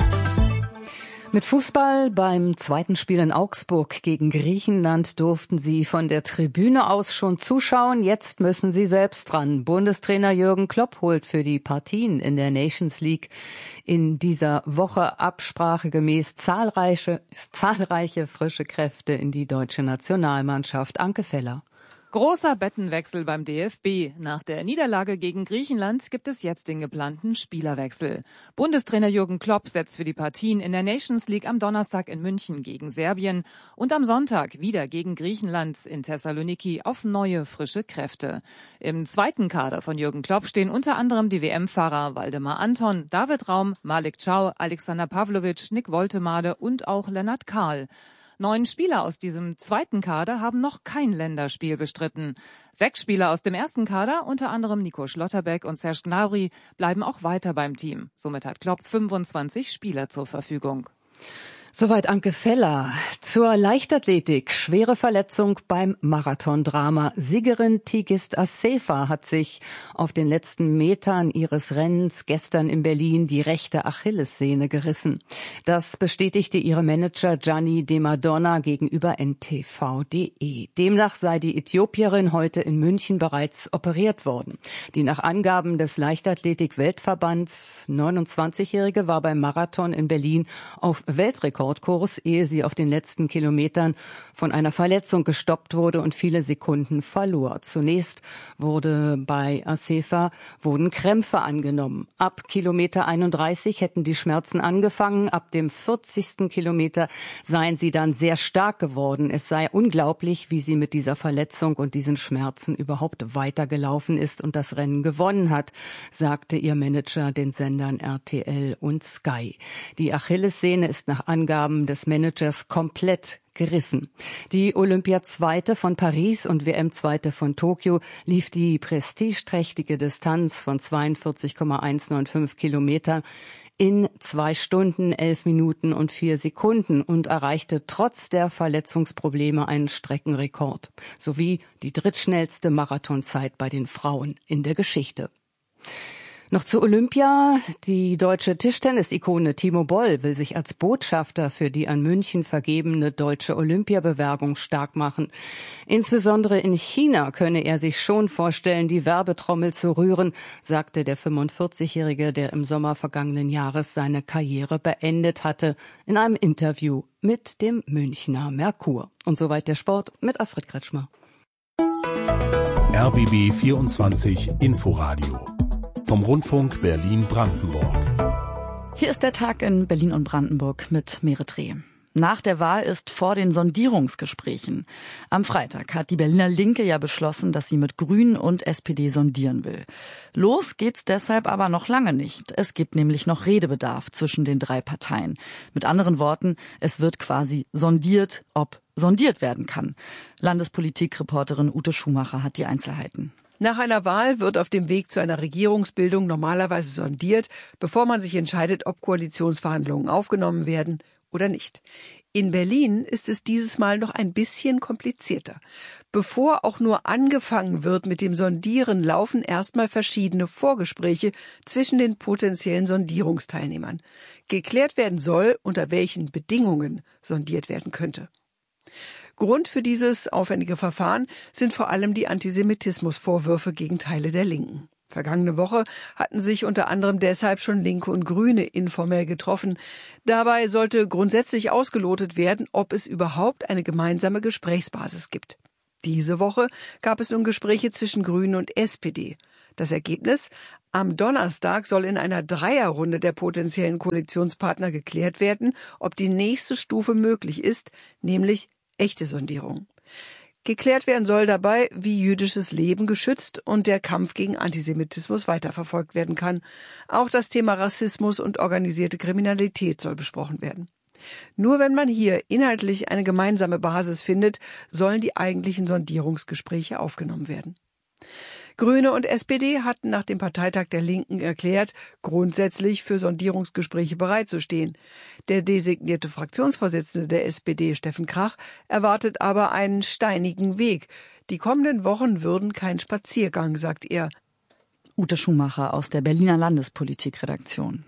Mit Fußball beim zweiten Spiel in Augsburg gegen Griechenland durften sie von der Tribüne aus schon zuschauen. Jetzt müssen sie selbst dran. Bundestrainer Jürgen Klopp holt für die Partien in der Nations League in dieser Woche absprachegemäß zahlreiche, zahlreiche frische Kräfte in die deutsche Nationalmannschaft. Anke Feller. Großer Bettenwechsel beim D F B. Nach der Niederlage gegen Griechenland gibt es jetzt den geplanten Spielerwechsel. Bundestrainer Jürgen Klopp setzt für die Partien in der Nations League am Donnerstag in München gegen Serbien und am Sonntag wieder gegen Griechenland in Thessaloniki auf neue, frische Kräfte. Im zweiten Kader von Jürgen Klopp stehen unter anderem die W M-Fahrer Waldemar Anton, David Raum, Malik Chow, Alexander Pavlovic, Nick Woltemade und auch Lennart Kahl. Neun Spieler aus diesem zweiten Kader haben noch kein Länderspiel bestritten. Sechs Spieler aus dem ersten Kader, unter anderem Nico Schlotterbeck und Serge Gnabry, bleiben auch weiter beim Team. Somit hat Klopp fünfundzwanzig Spieler zur Verfügung. Soweit Anke Feller. Zur Leichtathletik. Schwere Verletzung beim Marathondrama. Siegerin Tigist Assefa hat sich auf den letzten Metern ihres Rennens gestern in Berlin die rechte Achillessehne gerissen. Das bestätigte ihre Manager Gianni De Madonna gegenüber N T V Punkt D E. Demnach sei die Äthiopierin heute in München bereits operiert worden. Die nach Angaben des Leichtathletik-Weltverbands neunundzwanzigjährige war beim Marathon in Berlin auf Weltrekord Kurs, ehe sie auf den letzten Kilometern von einer Verletzung gestoppt wurde und viele Sekunden verlor. Zunächst wurde bei Assefa wurden Krämpfe angenommen. Ab Kilometer einunddreißig hätten die Schmerzen angefangen. Ab dem vierzigsten Kilometer seien sie dann sehr stark geworden. Es sei unglaublich, wie sie mit dieser Verletzung und diesen Schmerzen überhaupt weitergelaufen ist und das Rennen gewonnen hat, sagte ihr Manager den Sendern R T L und Sky. Die Achillessehne ist nach Angaben des Managers komplett gerissen. Die Olympiazweite von Paris und W M-Zweite von Tokio lief die prestigeträchtige Distanz von zweiundvierzig Komma hundertfünfundneunzig Kilometer in zwei Stunden, elf Minuten und vier Sekunden und erreichte trotz der Verletzungsprobleme einen Streckenrekord sowie die drittschnellste Marathonzeit bei den Frauen in der Geschichte. Noch zu Olympia. Die deutsche Tischtennis-Ikone Timo Boll will sich als Botschafter für die an München vergebene deutsche Olympiabewerbung stark machen. Insbesondere in China könne er sich schon vorstellen, die Werbetrommel zu rühren, sagte der fünfundvierzigjährige, der im Sommer vergangenen Jahres seine Karriere beendet hatte, in einem Interview mit dem Münchner Merkur. Und soweit der Sport mit Astrid Kretschmer. R B B vierundzwanzig Inforadio vom Rundfunk Berlin-Brandenburg. Hier ist der Tag in Berlin und Brandenburg mit Merit Reh. Nach der Wahl ist vor den Sondierungsgesprächen. Am Freitag hat die Berliner Linke ja beschlossen, dass sie mit Grünen und S P D sondieren will. Los geht's deshalb aber noch lange nicht. Es gibt nämlich noch Redebedarf zwischen den drei Parteien. Mit anderen Worten, es wird quasi sondiert, ob sondiert werden kann. Landespolitikreporterin Ute Schumacher hat die Einzelheiten. Nach einer Wahl wird auf dem Weg zu einer Regierungsbildung normalerweise sondiert, bevor man sich entscheidet, ob Koalitionsverhandlungen aufgenommen werden oder nicht. In Berlin ist es dieses Mal noch ein bisschen komplizierter. Bevor auch nur angefangen wird mit dem Sondieren, laufen erstmal verschiedene Vorgespräche zwischen den potenziellen Sondierungsteilnehmern. Geklärt werden soll, unter welchen Bedingungen sondiert werden könnte. Grund für dieses aufwendige Verfahren sind vor allem die Antisemitismusvorwürfe gegen Teile der Linken. Vergangene Woche hatten sich unter anderem deshalb schon Linke und Grüne informell getroffen. Dabei sollte grundsätzlich ausgelotet werden, ob es überhaupt eine gemeinsame Gesprächsbasis gibt. Diese Woche gab es nun Gespräche zwischen Grünen und S P D. Das Ergebnis? Am Donnerstag soll in einer Dreierrunde der potenziellen Koalitionspartner geklärt werden, ob die nächste Stufe möglich ist, nämlich echte Sondierung. Geklärt werden soll dabei, wie jüdisches Leben geschützt und der Kampf gegen Antisemitismus weiterverfolgt werden kann. Auch das Thema Rassismus und organisierte Kriminalität soll besprochen werden. Nur wenn man hier inhaltlich eine gemeinsame Basis findet, sollen die eigentlichen Sondierungsgespräche aufgenommen werden. Grüne und S P D hatten nach dem Parteitag der Linken erklärt, grundsätzlich für Sondierungsgespräche bereitzustehen. Der designierte Fraktionsvorsitzende der S P D, Steffen Krach, erwartet aber einen steinigen Weg. Die kommenden Wochen würden kein Spaziergang, sagt er. Ute Schumacher aus der Berliner Landespolitikredaktion.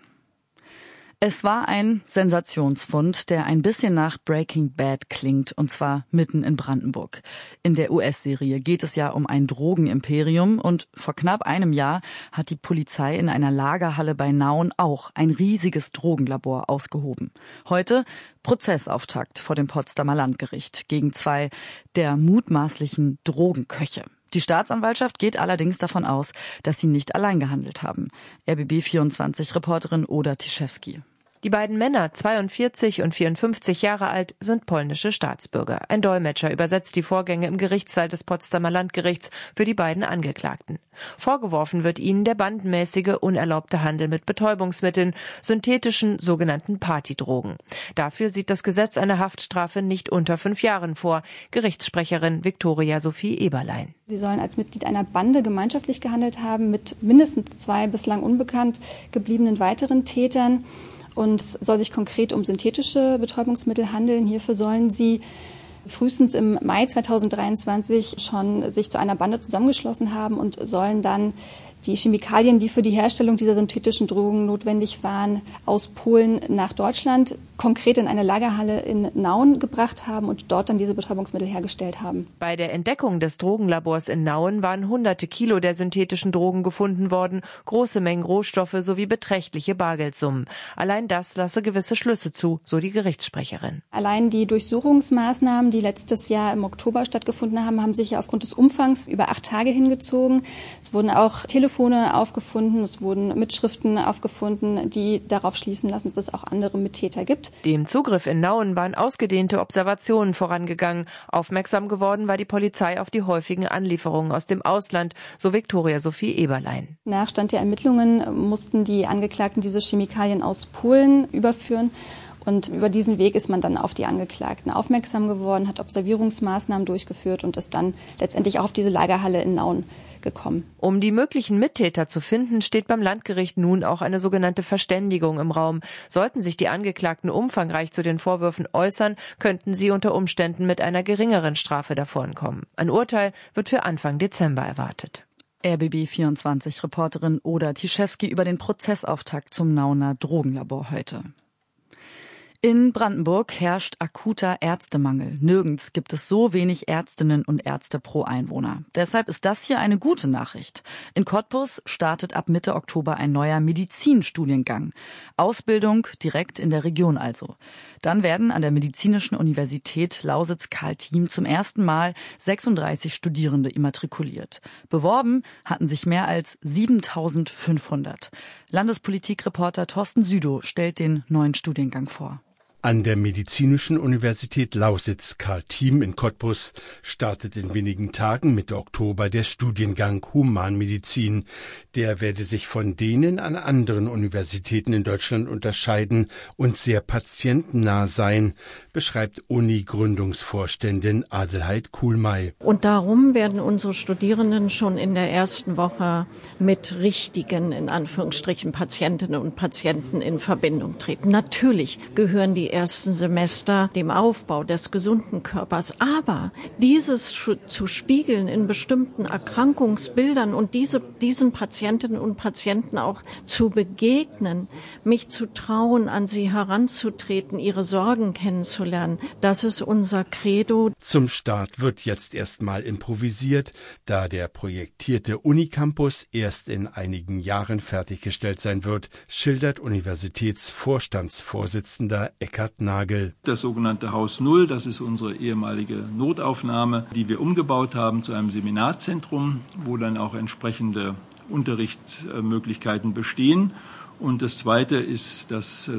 Es war ein Sensationsfund, der ein bisschen nach Breaking Bad klingt, und zwar mitten in Brandenburg. In der U S-Serie geht es ja um ein Drogenimperium und vor knapp einem Jahr hat die Polizei in einer Lagerhalle bei Nauen auch ein riesiges Drogenlabor ausgehoben. Heute Prozessauftakt vor dem Potsdamer Landgericht gegen zwei der mutmaßlichen Drogenköche. Die Staatsanwaltschaft geht allerdings davon aus, dass sie nicht allein gehandelt haben. R B B vierundzwanzig-Reporterin Oda Tiszewski. Die beiden Männer, zweiundvierzig und vierundfünfzig Jahre alt, sind polnische Staatsbürger. Ein Dolmetscher übersetzt die Vorgänge im Gerichtssaal des Potsdamer Landgerichts für die beiden Angeklagten. Vorgeworfen wird ihnen der bandenmäßige, unerlaubte Handel mit Betäubungsmitteln, synthetischen, sogenannten Partydrogen. Dafür sieht das Gesetz eine Haftstrafe nicht unter fünf Jahren vor. Gerichtssprecherin Viktoria Sophie Eberlein. Sie sollen als Mitglied einer Bande gemeinschaftlich gehandelt haben mit mindestens zwei bislang unbekannt gebliebenen weiteren Tätern. Und es soll sich konkret um synthetische Betäubungsmittel handeln. Hierfür sollen sie frühestens im Mai zweitausenddreiundzwanzig schon sich zu einer Bande zusammengeschlossen haben und sollen dann die Chemikalien, die für die Herstellung dieser synthetischen Drogen notwendig waren, aus Polen nach Deutschland, konkret in eine Lagerhalle in Nauen gebracht haben und dort dann diese Betäubungsmittel hergestellt haben. Bei der Entdeckung des Drogenlabors in Nauen waren hunderte Kilo der synthetischen Drogen gefunden worden, große Mengen Rohstoffe sowie beträchtliche Bargeldsummen. Allein das lasse gewisse Schlüsse zu, so die Gerichtssprecherin. Allein die Durchsuchungsmaßnahmen, die letztes Jahr im Oktober stattgefunden haben, haben sich ja aufgrund des Umfangs über acht Tage hingezogen. Es wurden auch Telefone aufgefunden, es wurden Mitschriften aufgefunden, die darauf schließen lassen, dass es auch andere Mittäter gibt. Dem Zugriff in Nauen waren ausgedehnte Observationen vorangegangen. Aufmerksam geworden war die Polizei auf die häufigen Anlieferungen aus dem Ausland, so Viktoria Sophie Eberlein. Nach Stand der Ermittlungen mussten die Angeklagten diese Chemikalien aus Polen überführen. Und über diesen Weg ist man dann auf die Angeklagten aufmerksam geworden, hat Observierungsmaßnahmen durchgeführt und ist dann letztendlich auch auf diese Lagerhalle in Nauen gekommen. Um die möglichen Mittäter zu finden, steht beim Landgericht nun auch eine sogenannte Verständigung im Raum. Sollten sich die Angeklagten umfangreich zu den Vorwürfen äußern, könnten sie unter Umständen mit einer geringeren Strafe davonkommen. Ein Urteil wird für Anfang Dezember erwartet. R B B vierundzwanzig-Reporterin Oda Tiszewski über den Prozessauftakt zum Nauner Drogenlabor heute. In Brandenburg herrscht akuter Ärztemangel. Nirgends gibt es so wenig Ärztinnen und Ärzte pro Einwohner. Deshalb ist das hier eine gute Nachricht. In Cottbus startet ab Mitte Oktober ein neuer Medizinstudiengang. Ausbildung direkt in der Region also. Dann werden an der Medizinischen Universität Lausitz-Karltiem zum ersten Mal sechsunddreißig Studierende immatrikuliert. Beworben hatten sich mehr als siebentausendfünfhundert. Landespolitikreporter Thorsten Südow stellt den neuen Studiengang vor. An der Medizinischen Universität Lausitz Karl Thiem in Cottbus startet in wenigen Tagen Mitte Oktober der Studiengang Humanmedizin. Der werde sich von denen an anderen Universitäten in Deutschland unterscheiden und sehr patientennah sein, beschreibt Uni-Gründungsvorständin Adelheid Kuhlmey. Und darum werden unsere Studierenden schon in der ersten Woche mit richtigen, in Anführungsstrichen, Patientinnen und Patienten in Verbindung treten. Natürlich gehören die ersten Semester dem Aufbau des gesunden Körpers. Aber dieses zu spiegeln in bestimmten Erkrankungsbildern und diese, diesen Patientinnen und Patienten auch zu begegnen, mich zu trauen, an sie heranzutreten, ihre Sorgen kennenzulernen, das ist unser Credo. Zum Start wird jetzt erstmal improvisiert, da der projektierte Unicampus erst in einigen Jahren fertiggestellt sein wird, schildert Universitätsvorstandsvorsitzender Eckhard Nagel. Das sogenannte Haus Null, das ist unsere ehemalige Notaufnahme, die wir umgebaut haben zu einem Seminarzentrum, wo dann auch entsprechende Unterrichtsmöglichkeiten bestehen. Und das Zweite ist das